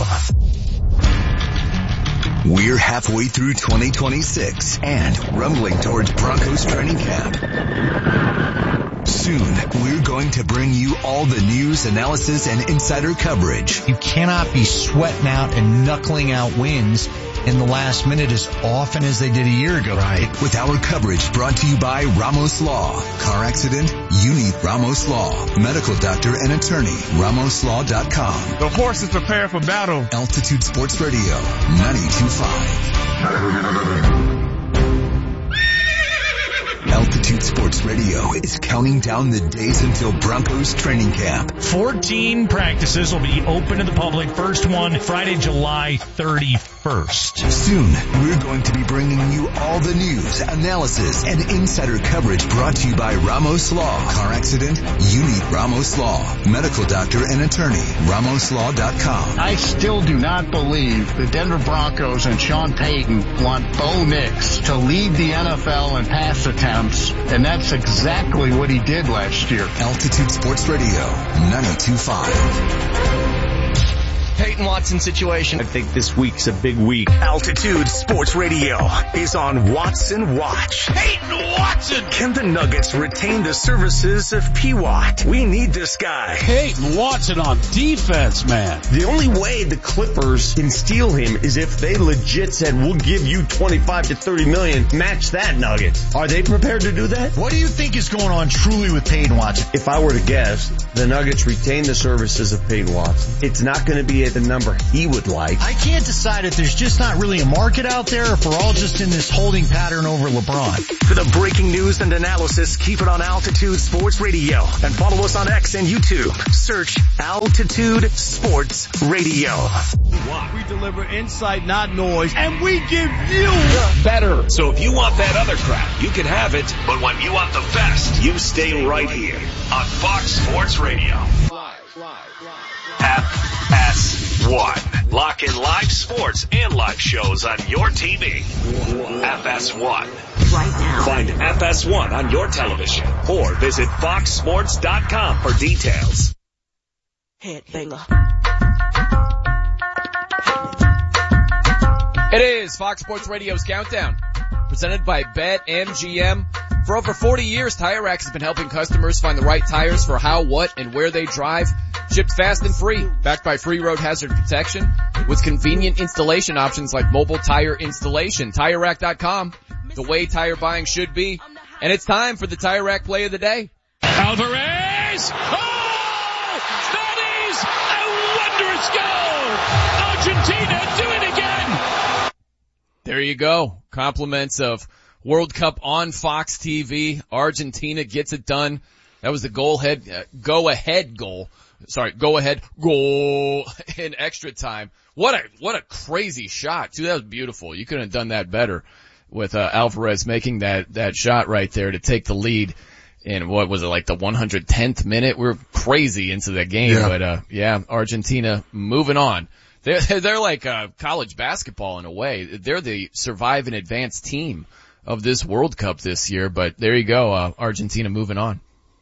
Speaker 5: We're halfway through twenty twenty-six and rumbling towards Broncos training camp. Soon, we're going to bring you all the news, analysis, and insider coverage.
Speaker 17: You cannot be sweating out and knuckling out wins in the last minute as often as they did a year ago.
Speaker 5: Right. With our coverage brought to you by Ramos Law. Car accident? You need Ramos Law. Medical doctor and attorney. Ramos Law dot com.
Speaker 17: The horse is prepared for battle.
Speaker 5: Altitude Sports Radio, ninety-two point five. Altitude Sports Radio is counting down the days until Broncos training camp.
Speaker 2: fourteen practices will be open to the public. First one Friday, July thirty-first.
Speaker 5: Soon, we're going to be bringing you all the news, analysis, and insider coverage brought to you by Ramos Law. Car accident? You need Ramos Law. Medical doctor and attorney. Ramos Law dot com.
Speaker 17: I still do not believe the Denver Broncos and Sean Payton want Bo Nix to lead the N F L in pass attempts, and that's exactly what he did last year.
Speaker 5: Altitude Sports Radio, ninety-two point five.
Speaker 16: Peyton Watson situation. I think this week's a big week.
Speaker 1: Altitude Sports Radio is on Watson Watch. Peyton Watson! Can the Nuggets retain the services of P. Watt? We need this guy.
Speaker 18: Peyton Watson on defense, man.
Speaker 16: The only way the Clippers can steal him is if they legit said, we'll give you twenty-five to thirty million, match that Nuggets. Are they prepared to do that?
Speaker 18: What do you think is going on truly with Peyton Watson?
Speaker 16: If I were to guess, the Nuggets retain the services of Peyton Watson. It's not going to be at the number he would like.
Speaker 18: I can't decide if there's just not really a market out there or if we're all just in this holding pattern over LeBron.
Speaker 1: For the breaking news and analysis, keep it on Altitude Sports Radio and follow us on X and YouTube. Search Altitude Sports Radio.
Speaker 18: We deliver insight, not noise, and we give you
Speaker 1: better. So if you want that other crap, you can have it. But when you want the best, you stay right here on Fox Sports Radio. F S one. Lock in live sports and live shows on your T V. F S one. Right now. Find F S one on your television or visit fox sports dot com for details.
Speaker 19: Headbanger.
Speaker 7: It is Fox Sports Radio's Countdown, presented by BetMGM. For over forty years, Tire Rack has been helping customers find the right tires for how, what, and where they drive. Shipped fast and free, backed by free road hazard protection, with convenient installation options like mobile tire installation. Tire Rack dot com, the way tire buying should be. And it's time for the Tire Rack play of the day.
Speaker 2: Alvarez! Oh! That is a wondrous goal! Argentina do it again!
Speaker 7: There you go. Compliments of World Cup on Fox T V. Argentina gets it done. That was the goal head, uh, go ahead goal. Sorry, go ahead goal in extra time. What a, what a crazy shot too. That was beautiful. You couldn't have done that better with, uh, Alvarez making that, that shot right there to take the lead in what was it, like the one hundred tenth minute? We're crazy into the game, yeah. but, uh, yeah, Argentina moving on. They're, they're like, uh, college basketball in a way. They're the survive and advance team of this World Cup this year, but there you go, uh, Argentina moving on.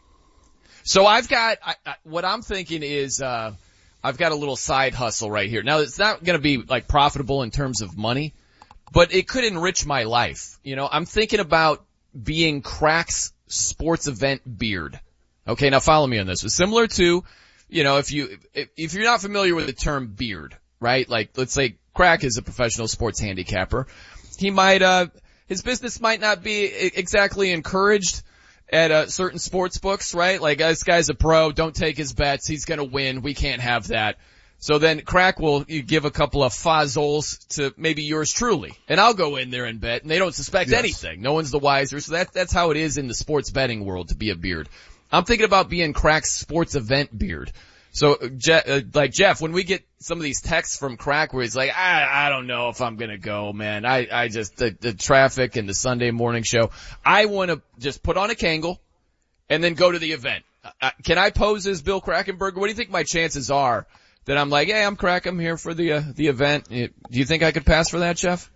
Speaker 7: So I've got, I, I, what I'm thinking is, uh, I've got a little side hustle right here. Now it's not gonna be like profitable in terms of money, but it could enrich my life. You know, I'm thinking about being Crack's sports event beard. Okay, now follow me on this. It's similar to, you know, if you, if, if you're not familiar with the term beard, right? Like, let's say Crack is a professional sports handicapper. He might, uh, his business might not be exactly encouraged at uh, certain sports books, right? Like, this guy's a pro, don't take his bets, he's gonna win, we can't have that. So then Crack will you give a couple of fazzols to maybe yours truly, and I'll go in there and bet, and they don't suspect yes. anything. No one's the wiser, so that, that's how it is in the sports betting world to be a beard. I'm thinking about being Crack's sports event beard. So, Je- uh, like Jeff, when we get some of these texts from Crack where he's like, I, I don't know if I'm gonna go, man. I, I just, the, the traffic and the Sunday morning show. I wanna just put on a Kangol and then go to the event. Uh, can I pose as Bill Krackomberger? What do you think my chances are that I'm like, hey, I'm Crack, I'm here for the, uh, the event? Do you think I could pass for that, Jeff?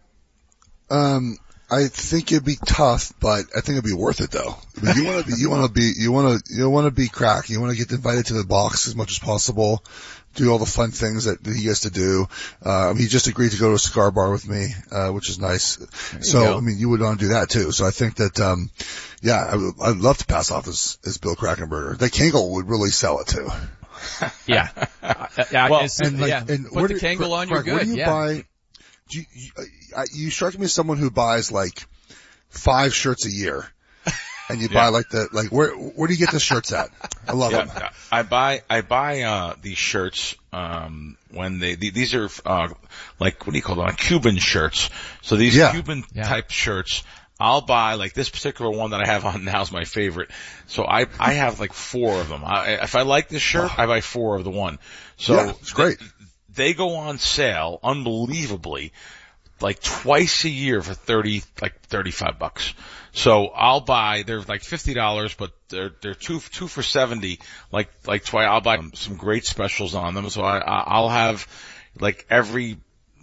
Speaker 3: Um, I think it'd be tough, but I think it'd be worth it though. I mean, you want to be, you want to be, you want to, you want to be Crack. You want to get invited to the box as much as possible. Do all the fun things that, that he gets to do. Uh, he just agreed to go to a cigar bar with me, uh, which is nice. So, I mean, you would want to do that too. So I think that, um, yeah, I would, I'd love to pass off as, as Bill Krackomberger. The Kangol would really sell it too.
Speaker 7: Yeah. uh, yeah,
Speaker 3: well, and like,
Speaker 7: yeah.
Speaker 3: and
Speaker 7: put the Kangol on, you're good.
Speaker 3: Where do you
Speaker 7: yeah.
Speaker 3: buy, do you, you, uh, you strike me as someone who buys like five shirts a year. And you buy yeah. like the, like where, where do you get the shirts at? I love
Speaker 8: yeah,
Speaker 3: them.
Speaker 8: I buy, I buy, uh, these shirts, um, when they, these are, uh, like, what do you call them? Cuban shirts. So these
Speaker 3: yeah.
Speaker 8: Cuban
Speaker 3: yeah.
Speaker 8: type shirts, I'll buy, like this particular one that I have on now is my favorite. So I, I have like four of them. I, if I like this shirt, oh. I buy four of the one. So
Speaker 3: yeah, it's great.
Speaker 8: They, they go on sale unbelievably, like twice a year for thirty, like thirty-five bucks. So I'll buy, they're like fifty dollars, but they're, they're two, two for seventy, like, like twice. I'll buy some great specials on them. So I, I'll have like every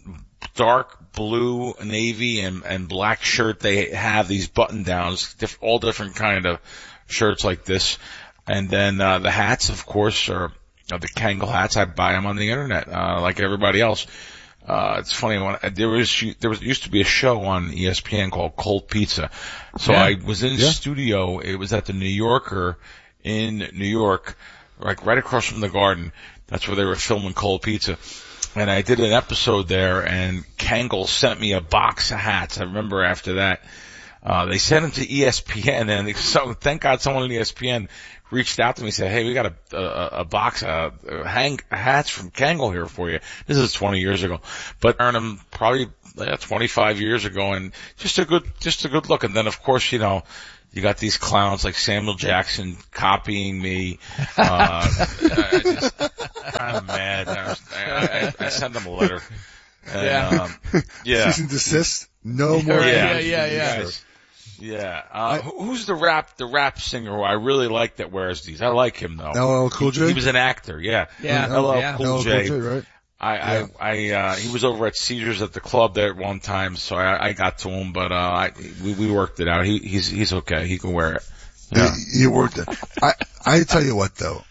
Speaker 8: dark blue, navy, and, and black shirt. They have these button downs, diff, all different kind of shirts like this. And then, uh, the hats, of course, are, of the Kangol hats. I buy them on the internet, uh, like everybody else. Uh, it's funny when there was, there was, used to be a show on E S P N called Cold Pizza. So
Speaker 3: yeah.
Speaker 8: I was in
Speaker 3: yeah.
Speaker 8: studio. It was at the New Yorker in New York, like right across from the Garden. That's where they were filming Cold Pizza. And I did an episode there, and Kangol sent me a box of hats. I remember after that, uh, they sent them to E S P N, and so thank God someone at E S P N reached out to me and said, hey, we got a, a, a box of uh, hang hats from Kangol here for you. This is twenty years ago, but earned them probably yeah, twenty-five years ago, and just a good, just a good look. And then of course, you know, you got these clowns like Samuel Jackson copying me. Uh, I just kind of mad. I, was, I, I, I sent them a letter. And,
Speaker 7: yeah.
Speaker 8: Um, yeah.
Speaker 3: Cease and desist. No more.
Speaker 7: Yeah, yeah, yeah. yeah.
Speaker 8: Yeah. Uh, who's the rap, the rap singer who I really like that wears these? I like him though.
Speaker 3: L L Cool J?
Speaker 8: He, he was an actor, yeah.
Speaker 7: Yeah.
Speaker 8: L L
Speaker 7: yeah.
Speaker 8: Cool J.
Speaker 3: Cool J, right?
Speaker 8: I,
Speaker 3: yeah.
Speaker 8: I, I, uh, he was over at Caesars at the club there at one time, so I, I got to him, but, uh, I, we, we worked it out. He, he's, he's okay. He can wear it. Yeah.
Speaker 3: You, you worked it. I, I tell you what though.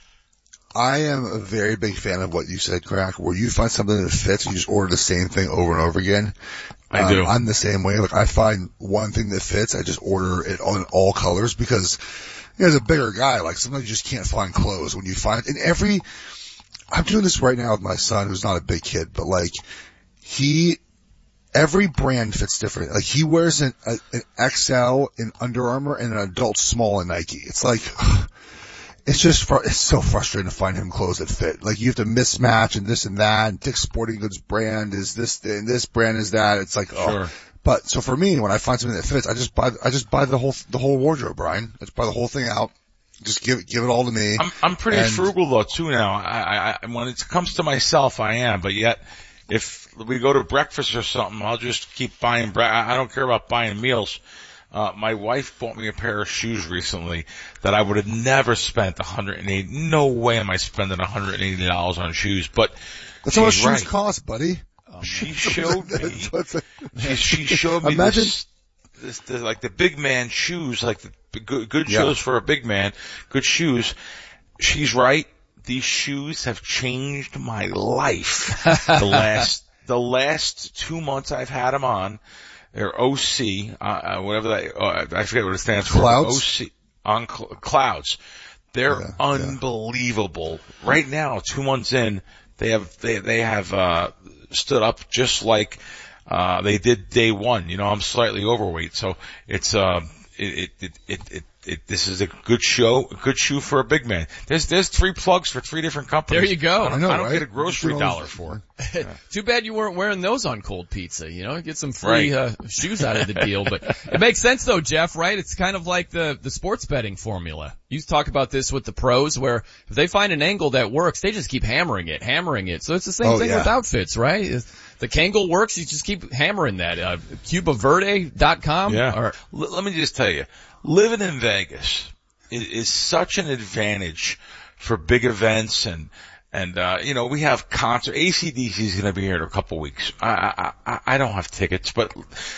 Speaker 3: I am a very big fan of what you said, Crack, where you find something that fits, you just order the same thing over and over again.
Speaker 8: I
Speaker 3: um,
Speaker 8: do.
Speaker 3: I'm the same way. Like I find one thing that fits, I just order it on all colors because, you know, as a bigger guy, like sometimes you just can't find clothes when you find, and every, I'm doing this right now with my son who's not a big kid, but like he, every brand fits different. Like he wears an, a, an X L in Under Armour and an adult small in Nike. It's like, it's just, fr- it's so frustrating to find him clothes that fit. Like you have to mismatch and this and that, and Dick's Sporting Goods brand is this, and this brand is that. It's like, oh.
Speaker 8: Sure.
Speaker 3: But, so for me, when I find something that fits, I just buy, I just buy the whole, the whole wardrobe, Brian. I just buy the whole thing out. Just give it, give it all to me.
Speaker 8: I'm, I'm pretty
Speaker 3: and,
Speaker 8: frugal though too now. I, I, when it comes to myself, I am, but yet, if we go to breakfast or something, I'll just keep buying bre- I don't care about buying meals. Uh, my wife bought me a pair of shoes recently that I would have never spent one hundred eighty dollars. No way am I spending one hundred eighty dollars on shoes, but
Speaker 3: that's how much shoes
Speaker 8: right.
Speaker 3: cost, buddy.
Speaker 8: Um, she showed me, she, she showed me
Speaker 3: Imagine,
Speaker 8: this, this, this, like the big man shoes, like the good, good
Speaker 3: yeah.
Speaker 8: shoes for a big man, good shoes. She's right. These shoes have changed my life. the last, the last two months I've had them on. They're O C, uh, whatever that, uh, I forget what it stands for.
Speaker 3: Clouds?
Speaker 8: O C, on cl- clouds. They're
Speaker 3: yeah,
Speaker 8: unbelievable. Yeah. Right now, two months in, they have, they, they have, uh, stood up just like, uh, they did day one. You know, I'm slightly overweight, so it's, uh, it, it, it, it, it, this is a good show, a good shoe for a big man. There's, there's three plugs for three different companies.
Speaker 7: There you go.
Speaker 8: I don't,
Speaker 3: I know,
Speaker 8: I don't
Speaker 3: right?
Speaker 8: get a grocery dollar for it.
Speaker 7: Yeah. Too bad you weren't wearing those on Cold Pizza, you know, get some free,
Speaker 8: right.
Speaker 7: uh, shoes out of the deal. But it makes sense though, Jeff, right? It's kind of like the, the sports betting formula. You talk about this with the pros where if they find an angle that works, they just keep hammering it, hammering it. So it's the same
Speaker 3: oh,
Speaker 7: thing
Speaker 3: yeah.
Speaker 7: with outfits, right? The Kangol works, you just keep hammering that. Uh, Cuba Verde dot com.
Speaker 8: Yeah.
Speaker 7: Or,
Speaker 8: L- let me just tell you, living in Vegas is, is such an advantage for big events and, and, uh, you know, we have concert, A C D C is going to be here in a couple weeks. I, I, I don't have tickets, but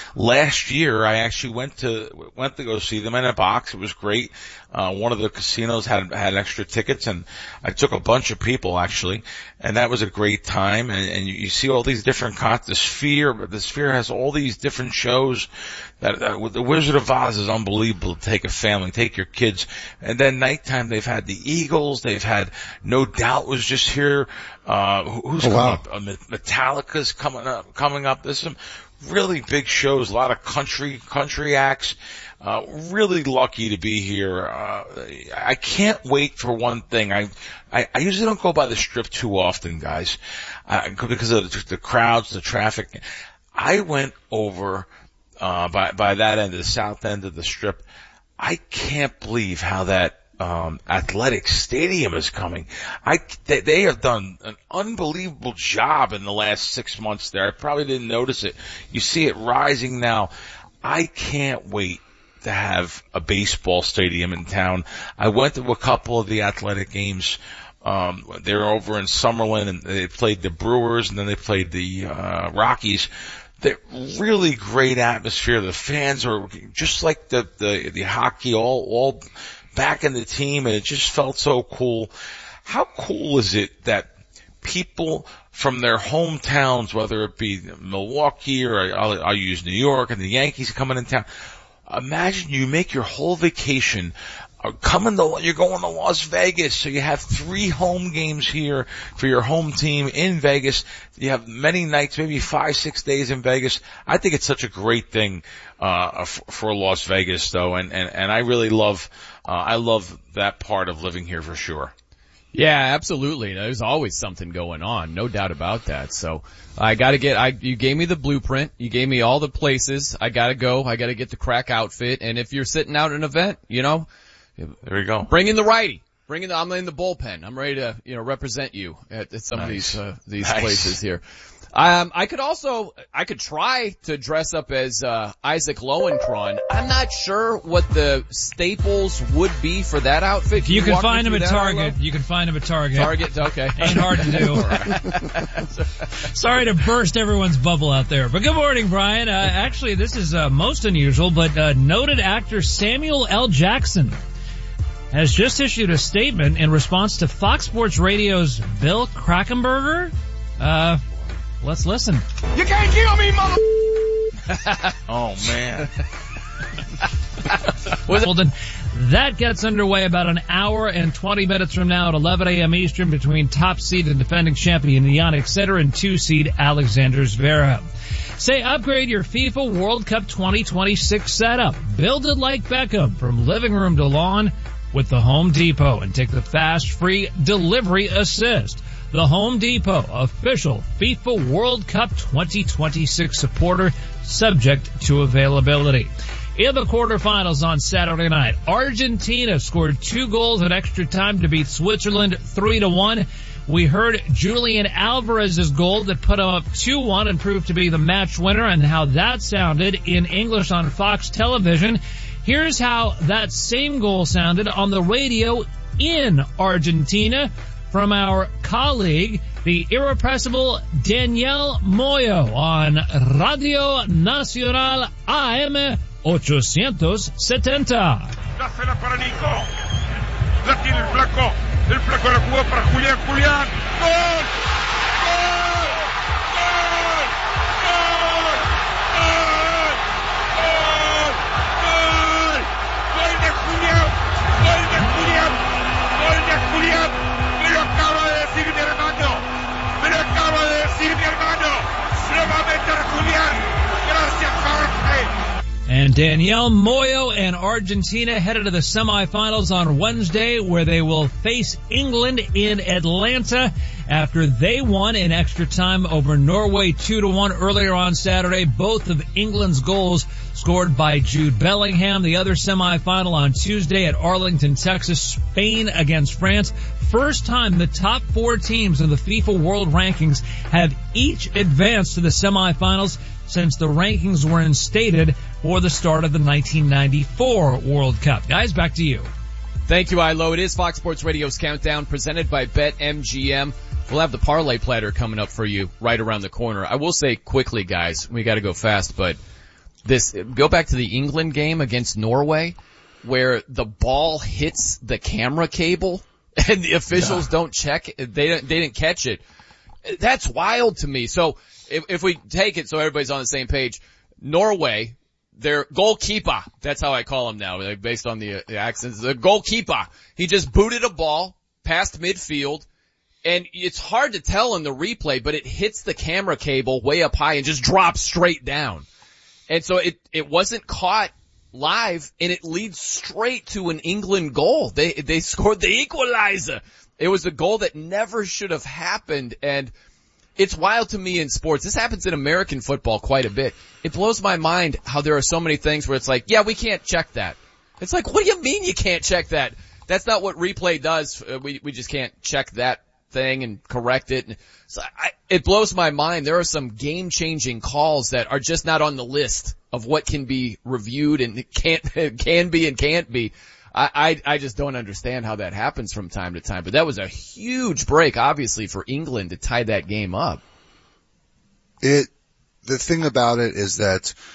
Speaker 8: last year I actually went to, went to go see them in a box. It was great. Uh, one of the casinos had, had extra tickets and I took a bunch of people actually, and that was a great time. And, and you, you see all these different con- the Sphere, the Sphere has all these different shows that, uh, the Wizard of Oz is unbelievable to take a family, take your kids. And then nighttime they've had the Eagles, they've had No Doubt was just here, uh, who's
Speaker 3: oh,
Speaker 8: coming
Speaker 3: wow.
Speaker 8: up? Uh, Metallica's coming up, coming up. There's some really big shows, a lot of country, country acts. Uh, really lucky to be here. Uh, I can't wait for one thing. I, I, I usually don't go by the Strip too often, guys, uh, because of the, the crowds, the traffic. I went over, uh, by, by that end, the south end of the Strip. I can't believe how that, um, athletic stadium is coming. I, they, they have done an unbelievable job in the last six months there. I probably didn't notice it. You see it rising now. I can't wait to have a baseball stadium in town. I went to a couple of the athletic games. Um, they're over in Summerlin and they played the Brewers and then they played the, uh, Rockies. They're really great atmosphere. The fans are just like the, the, the hockey all, all back in the team, and it just felt so cool. how cool is it that people from their hometowns, whether it be Milwaukee or I'll, I'll use New York and the Yankees coming in town, imagine you make your whole vacation uh, coming to, you're going to Las Vegas, so you have three home games here for your home team in Vegas. You have many nights, maybe five, six days in Vegas. I think it's such a great thing, uh, for, for Las Vegas though, and, and, and I really love, uh, I love that part of living here for sure.
Speaker 7: Yeah, absolutely. There's always something going on, no doubt about that. So I gotta get, I, you gave me the blueprint, you gave me all the places, I gotta go, I gotta get the crack outfit, and if you're sitting out an event, you know,
Speaker 8: there we go.
Speaker 7: Bring in the righty. Bring in the, I'm in the bullpen. I'm ready to, you know, represent you at, at some
Speaker 8: nice.
Speaker 7: of these, uh, these
Speaker 8: nice.
Speaker 7: places here. Um, I could also, I could try to dress up as, uh, Isaac Lowenkron. I'm not sure what the staples would be for that outfit.
Speaker 6: Can you, you can find him at
Speaker 7: that,
Speaker 6: Target. You can find him at Target.
Speaker 7: Target, okay.
Speaker 6: Ain't hard to do. Sorry to burst everyone's bubble out there. But good morning, Brian. Uh, actually, this is, uh, most unusual, but, uh, noted actor Samuel L. Jackson has just issued a statement in response to Fox Sports Radio's Bill Krackomberger. Uh, let's listen.
Speaker 9: You can't kill me, mother...
Speaker 8: Oh, man.
Speaker 6: Well, that gets underway about an hour and twenty minutes from now at eleven a.m. Eastern between top seed and defending champion Jannik Sinner and two seed Alexander Zverev. Say upgrade your FIFA World Cup twenty twenty-six setup. Build it like Beckham from living room to lawn with the Home Depot and take the fast free delivery assist. The Home Depot, official FIFA World Cup twenty twenty-six supporter, subject to availability. In the quarterfinals on Saturday night, Argentina scored two goals in extra time to beat Switzerland three to one. We heard Julian Alvarez's goal that put them up two one and proved to be the match winner, and how that sounded in English on Fox television. Here's how that same goal sounded on the radio in Argentina from our colleague, the irrepressible Daniel Moyo on Radio Nacional A M eight seventy.
Speaker 9: Dásela para Nico. La tiene el flaco. El flaco la jugó para Julián. Julián. ¡Gol! ¡Gol! ¡Gol! ¡Gol! ¡Gol! ¡Gol! ¡Gol de Julián! ¡Gol de Julián! ¡Gol de Julián! ¡Me lo acaba de decir mi hermano! ¡Me lo acaba de decir mi hermano! ¡Se lo va a meter Julián! ¡Gracias, Jorge!
Speaker 6: And Daniel Moyo and Argentina headed to the semifinals on Wednesday, where they will face England in Atlanta after they won in extra time over Norway two to one earlier on Saturday. Both of England's goals scored by Jude Bellingham. The other semifinal on Tuesday at Arlington, Texas, Spain against France. First time the top four teams in the FIFA World Rankings have each advanced to the semifinals since the rankings were instated for the start of the nineteen ninety-four World Cup. Guys, back to you.
Speaker 7: Thank you, Ilo. It is Fox Sports Radio's Countdown presented by BetMGM. We'll have the parlay platter coming up for you right around the corner. I will say quickly, guys, we got to go fast, but this, go back to the England game against Norway where the ball hits the camera cable and the officials yeah. don't check, they didn't, they didn't catch it. That's wild to me. So if, if we take it so everybody's on the same page, Norway, their goalkeeper, that's how I call him now, like based on the, the accents, the goalkeeper, he just booted a ball past midfield, and it's hard to tell in the replay, but it hits the camera cable way up high and just drops straight down. And so it, it wasn't caught live, and it leads straight to an England goal. They, they scored the equalizer. It was a goal that never should have happened, and it's wild to me in sports. This happens in American football quite a bit. It blows my mind how there are so many things where it's like, yeah, we can't check that. It's like, what do you mean you can't check that? That's not what replay does. Uh, we, we just can't check that thing and correct it. So I, it blows my mind. There are some game-changing calls that are just not on the list of what can be reviewed and can't, can be and can't be. I, I, I just don't understand how that happens from time to time. But that was a huge break, obviously, for England to tie that game up.
Speaker 3: It, the thing about it is that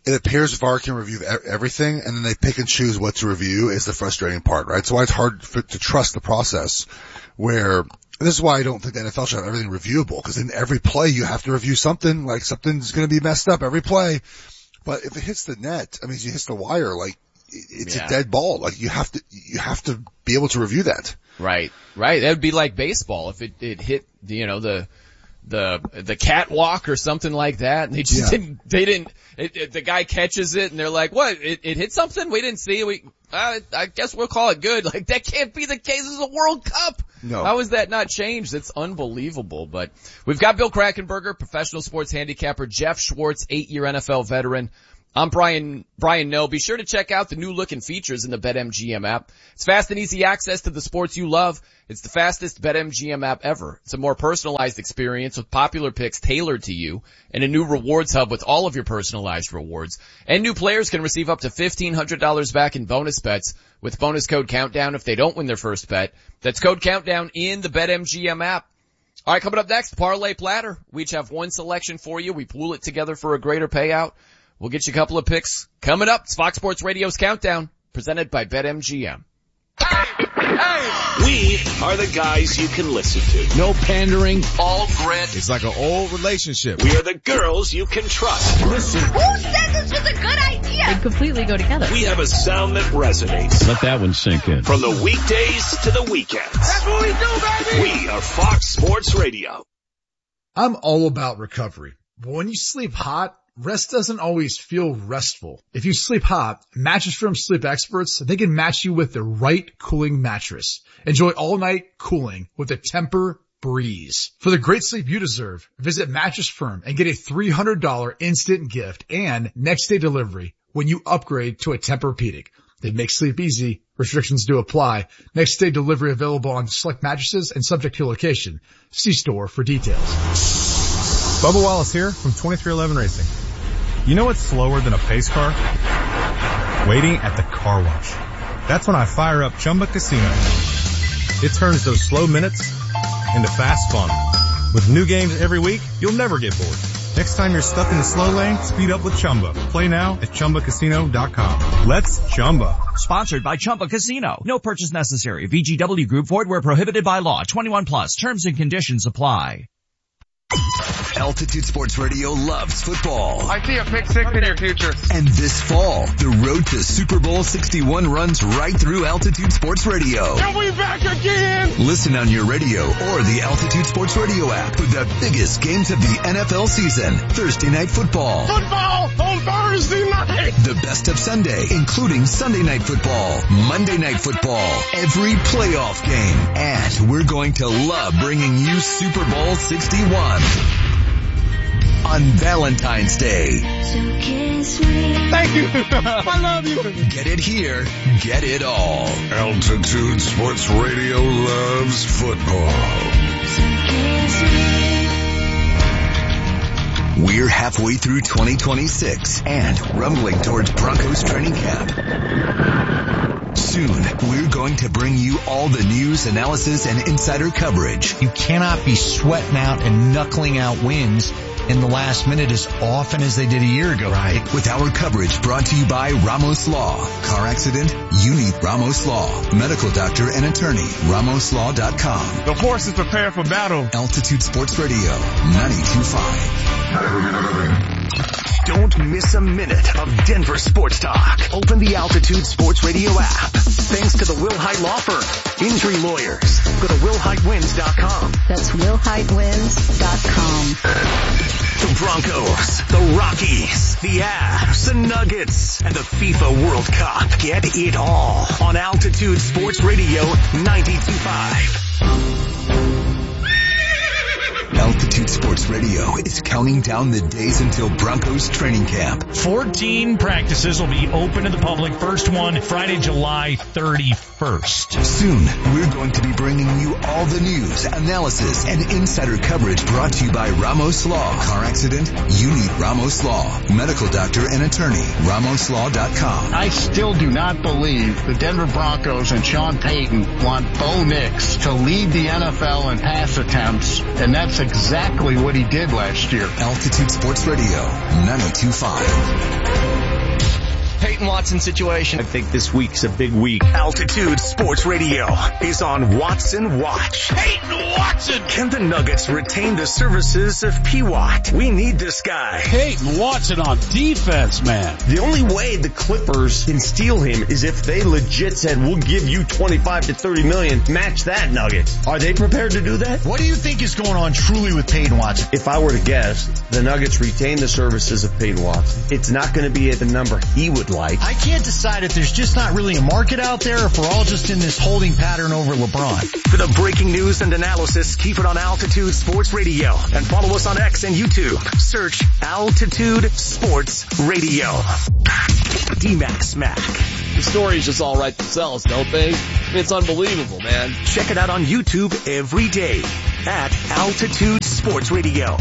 Speaker 3: it appears V A R can review everything, and then they pick and choose what to review is the frustrating part, right? So why it's hard for, to trust the process where, this is why I don't think the N F L should have everything reviewable, because in every play you have to review something, like something's going to be messed up every play. But if it hits the net, I mean, if it hits the wire, like, it's yeah. a dead ball. Like, you have to, you have to be able to review that.
Speaker 7: Right, right. That would be like baseball. If it, it hit, you know, the, the, the catwalk or something like that, and they just yeah. didn't, they didn't, it, it, the guy catches it and they're like, what, it, it hit something? We didn't see it. We, uh, I guess we'll call it good. Like, that can't be the case. This is a World Cup.
Speaker 3: No.
Speaker 7: How is that not changed? It's unbelievable. But we've got Bill Krackomberger, professional sports handicapper, Jeff Schwartz, eight-year N F L veteran. I'm Brian, Brian Noe. Be sure to check out the new looking features in the BetMGM app. It's fast and easy access to the sports you love. It's the fastest BetMGM app ever. It's a more personalized experience with popular picks tailored to you and a new rewards hub with all of your personalized rewards. And new players can receive up to fifteen hundred dollars back in bonus bets with bonus code Countdown if they don't win their first bet. That's code Countdown in the BetMGM app. All right, coming up next, Parlay Platter. We each have one selection for you. We pool it together for a greater payout. We'll get you a couple of picks coming up. It's Fox Sports Radio's Countdown, presented by BetMGM.
Speaker 1: We are the guys you can listen to.
Speaker 20: No pandering.
Speaker 1: All grit.
Speaker 20: It's like an old relationship.
Speaker 1: We are the girls you can trust.
Speaker 20: Listen.
Speaker 21: Who said this was a good idea?
Speaker 22: They completely go together.
Speaker 1: We have a sound that resonates.
Speaker 4: Let that one sink in.
Speaker 1: From the weekdays to the weekends.
Speaker 9: That's what we do, baby.
Speaker 1: We are Fox Sports Radio.
Speaker 23: I'm all about recovery. But when you sleep hot, rest doesn't always feel restful. If you sleep hot, Mattress Firm sleep experts, they can match you with the right cooling mattress. Enjoy all night cooling with a Temper Breeze. For the great sleep you deserve, visit Mattress Firm and get a three hundred dollars instant gift and next day delivery when you upgrade to a Tempur-Pedic. They make sleep easy. Restrictions do apply. Next day delivery available on select mattresses and subject to location. See store for details.
Speaker 24: Bubba Wallace here from twenty-three eleven Racing. You know what's slower than a pace car? Waiting at the car wash. That's when I fire up Chumba Casino. It turns those slow minutes into fast fun. With new games every week, you'll never get bored. Next time you're stuck in the slow lane, speed up with Chumba. Play now at Chumba Casino dot com. Let's Chumba.
Speaker 12: Sponsored by Chumba Casino. No purchase necessary. V G W Group. Void where prohibited by law. twenty-one plus. Terms and conditions apply.
Speaker 5: Altitude Sports Radio loves football.
Speaker 9: I see a pick six in your future.
Speaker 5: And this fall, the road to Super Bowl sixty-one runs right through Altitude Sports Radio.
Speaker 9: And we back again!
Speaker 5: Listen on your radio or the Altitude Sports Radio app for the biggest games of the N F L season. Thursday Night Football.
Speaker 9: Football on Thursday night!
Speaker 5: The best of Sunday, including Sunday Night Football, Monday Night Football, every playoff game. And we're going to love bringing you Super Bowl sixty-one. On Valentine's Day.
Speaker 9: So kiss me. Thank you. I love you.
Speaker 5: Get it here. Get it all.
Speaker 15: Altitude Sports Radio loves football.
Speaker 9: So kiss me.
Speaker 5: We're halfway through twenty twenty-six and rumbling towards Broncos training camp. Soon, we're going to bring you all the news, analysis, and insider coverage.
Speaker 18: You cannot be sweating out and knuckling out wins in the last minute as often as they did a year ago.
Speaker 5: Right. With our coverage brought to you by Ramos Law. Car accident? You need Ramos Law. Medical doctor and attorney. Ramos Law dot com.
Speaker 9: The forces prepare for battle.
Speaker 5: Altitude Sports Radio, ninety-two point five.
Speaker 1: Don't miss a minute of Denver sports talk. Open the Altitude Sports Radio app. Thanks to the Wilhite Law Firm. Injury lawyers. Go to will hite wins dot com.
Speaker 22: That's will hite wins dot com.
Speaker 1: The Broncos, the Rockies, the Avs, the Nuggets, and the FIFA World Cup. Get it all on Altitude Sports Radio ninety-two point five.
Speaker 5: Altitude Sports Radio is counting down the days until Broncos training camp.
Speaker 2: fourteen practices will be open to the public. First one, Friday, July thirty-first.
Speaker 5: Soon, we're going to be bringing you all the news, analysis, and insider coverage brought to you by Ramos Law. Car accident? You need Ramos Law. Medical doctor and attorney. Ramos Law dot com.
Speaker 17: I still do not believe the Denver Broncos and Sean Payton want Bo Nix to lead the N F L in pass attempts, and that's exactly what he did last year.
Speaker 5: Altitude Sports Radio, ninety-two point five.
Speaker 18: Peyton Watson situation. I think this week's a big week.
Speaker 1: Altitude Sports Radio is on Watson Watch. Peyton Watson! Can the Nuggets retain the services of P W A T? We need this guy.
Speaker 10: Peyton Watson on defense, man.
Speaker 16: The only way the Clippers can steal him is if they legit said, we'll give you twenty-five to thirty million, match that Nuggets. Are they prepared to do that?
Speaker 18: What do you think is going on truly with Peyton Watson?
Speaker 16: If I were to guess, the Nuggets retain the services of Peyton Watson. It's not going to be at the number he would like.
Speaker 18: I can't decide if there's just not really a market out there or if we're all just in this holding pattern over LeBron.
Speaker 1: For the breaking news and analysis, keep it on Altitude Sports Radio and follow us on X and YouTube. Search Altitude Sports Radio. D-Max Mac.
Speaker 7: The stories just all write themselves, don't they? It's unbelievable, man.
Speaker 1: Check it out on YouTube every day at Altitude Sports Radio.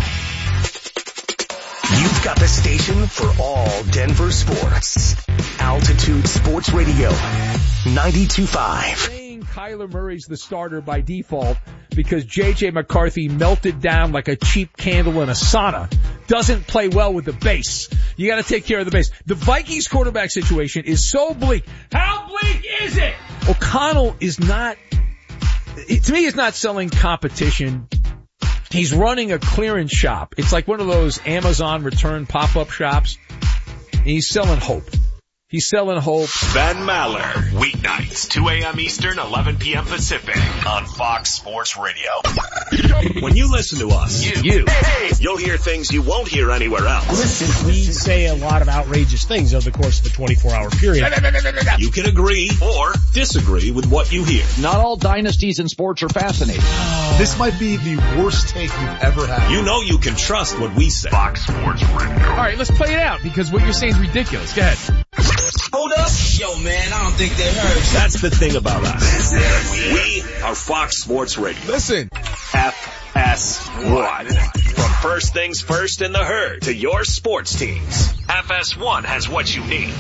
Speaker 1: You've got the station for all Denver sports. Altitude Sports Radio, ninety-two point five.
Speaker 11: Saying Kyler Murray's the starter by default because J J McCarthy melted down like a cheap candle in a sauna doesn't play well with the base. You gotta take care of the base. The Vikings quarterback situation is so bleak. How bleak is it? O'Connell is not, to me, he's not selling competition. He's running a clearance shop. It's like one of those Amazon return pop-up shops. And he's selling hope. He's selling hope.
Speaker 1: Ben Maller, weeknights, two a.m. Eastern, eleven p.m. Pacific on Fox Sports Radio. When you listen to us, you, you hey, you'll hear things you won't hear anywhere else.
Speaker 10: Listen, we say a lot of outrageous things over the course of a twenty-four hour period.
Speaker 1: You can agree or disagree with what you hear.
Speaker 10: Not all dynasties in sports are fascinating.
Speaker 23: This might be the worst take you've ever had.
Speaker 1: You know you can trust what we say. Fox Sports Radio.
Speaker 11: All right, let's play it out because what you're saying is ridiculous. Go ahead.
Speaker 13: Hold up. Yo, man, I don't think they heard.
Speaker 1: That's the thing about us. We are Fox Sports Radio.
Speaker 20: Listen.
Speaker 1: F S one. From first things first in the herd to your sports teams. F S one has what you need.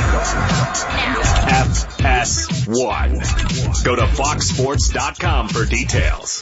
Speaker 1: F S one. Go to fox sports dot com for details.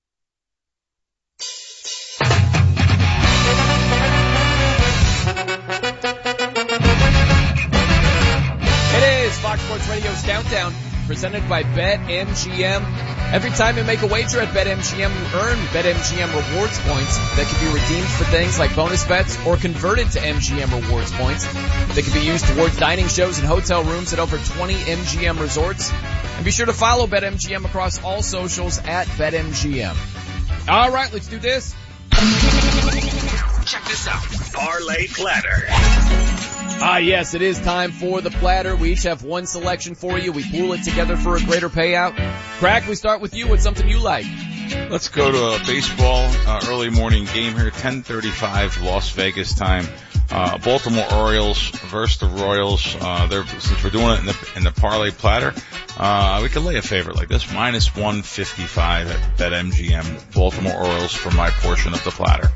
Speaker 7: Fox Sports Radio's Countdown, presented by BetMGM. Every time you make a wager at BetMGM, you earn BetMGM rewards points that can be redeemed for things like bonus bets or converted to M G M rewards points that can be used towards dining shows and hotel rooms at over twenty M G M resorts. And be sure to follow BetMGM across all socials at BetMGM. All right, let's do this.
Speaker 1: Check this out. Parlay Platter.
Speaker 7: Ah, yes, it is time for the platter. We each have one selection for you. We pool it together for a greater payout. Crack, we start with you. What's something you like?
Speaker 8: Let's go to a baseball uh, early morning game here, ten thirty-five Las Vegas time. Uh, Baltimore Orioles versus the Royals. Uh, they're, since we're doing it in the, in the parlay platter, uh, we can lay a favorite like this, minus one fifty-five at BetMGM. Baltimore Orioles for my portion of the platter.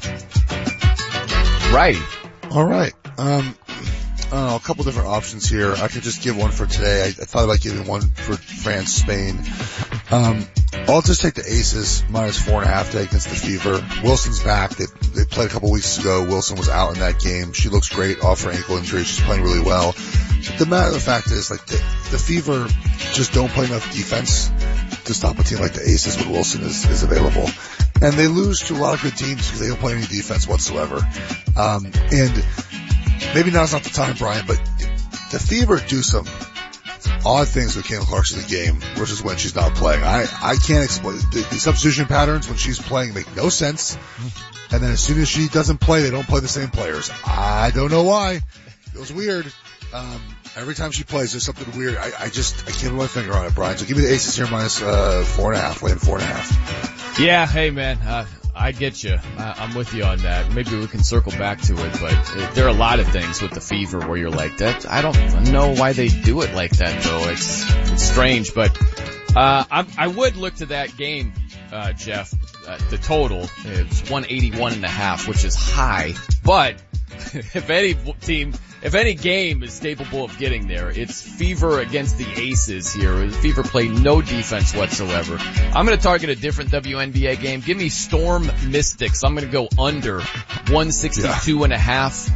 Speaker 7: Right.
Speaker 3: All right. Um, I don't know, a couple different options here. I could just give one for today. I, I thought about giving one for France, Spain. Um, I'll just take the Aces minus four and a half today against the Fever. Wilson's back. They, they played a couple weeks ago. Wilson was out in that game. She looks great off her ankle injury. She's playing really well. The matter of the fact is, like, the, the Fever just don't play enough defense to stop a team like the Aces when Wilson is, is available. And they lose to a lot of good teams because they don't play any defense whatsoever. Um, and maybe now's not the time, Brian, but the Fever do some odd things with Caitlin Clarkson in the game versus when she's not playing. I, I can't explain. The, the substitution patterns when she's playing make no sense. And then as soon as she doesn't play, they don't play the same players. I don't know why. Feels weird. Um, every time she plays, there's something weird. I, I just, I can't put my finger on it, Brian. So give me the Aces here minus, uh, four and a half, laying four and a half.
Speaker 7: Yeah, hey man, uh, I get you. I, I'm with you on that. Maybe we can circle back to it, but it, there are a lot of things with the Fever where you're like, that. I don't know why they do it like that though. It's, it's strange, but, uh, I, I would look to that game, uh, Jeff. Uh, the total is one eighty-one and a half, which is high, but if any team, if any game is capable of getting there, it's Fever against the Aces here. Fever play no defense whatsoever. I'm going to target a different W N B A game. Give me Storm Mystics. I'm going to go under one sixty-two yeah. and a half.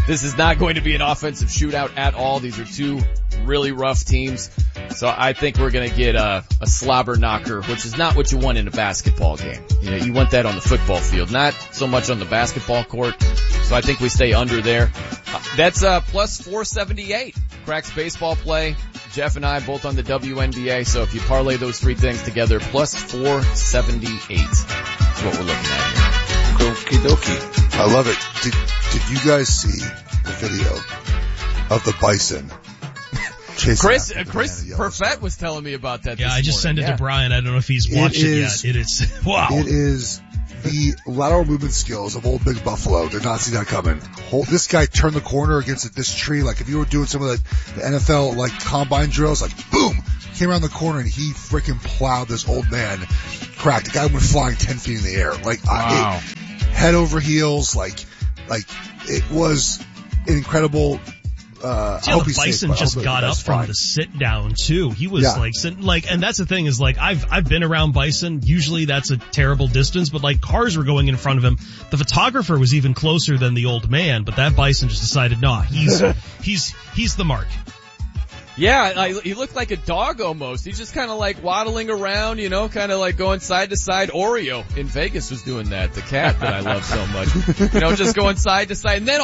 Speaker 7: This is not going to be an offensive shootout at all. These are two really rough teams. So I think we're going to get a, a slobber knocker, which is not what you want in a basketball game. You know, you want that on the football field, not so much on the basketball court. So I think we stay under there. Uh, that's uh plus four seventy-eight. Cracks baseball play. Jeff and I both on the W N B A. So if you parlay those three things together, plus four seventy-eight is what we're looking at here.
Speaker 3: Okie dokie. I love it. Did, did you guys see the video of the bison?
Speaker 7: Chris, uh, Chris Perfett was telling me about that.
Speaker 10: Yeah,
Speaker 7: this
Speaker 10: I just
Speaker 7: morning.
Speaker 10: sent it
Speaker 7: yeah.
Speaker 10: to Brian. I don't know if he's watched it,
Speaker 3: is,
Speaker 10: it yet. It is, wow.
Speaker 3: It is the lateral movement skills of old Big Buffalo. Did not see that coming. Hold, this guy turned the corner against this tree. Like if you were doing some of the, the N F L like combine drills, like boom, came around the corner and he freaking plowed this old man. Cracked. The guy went flying ten feet in the air. Like, wow. I, it, head over heels. Like, like it was an incredible. Uh,
Speaker 10: See how the Bison safe, just got up from
Speaker 3: fine.
Speaker 10: the sit down too. He was
Speaker 3: yeah.
Speaker 10: like sitting like, and that's the thing is like I've I've been around Bison. Usually that's a terrible distance, but like cars were going in front of him. The photographer was even closer than the old man, but that Bison just decided, nah, he's he's he's the mark.
Speaker 7: Yeah, I, he looked like a dog almost. He's just kind of like waddling around, you know, kind of like going side to side. Oreo in Vegas was doing that, the cat that I love so much. You know, just going side to side. And then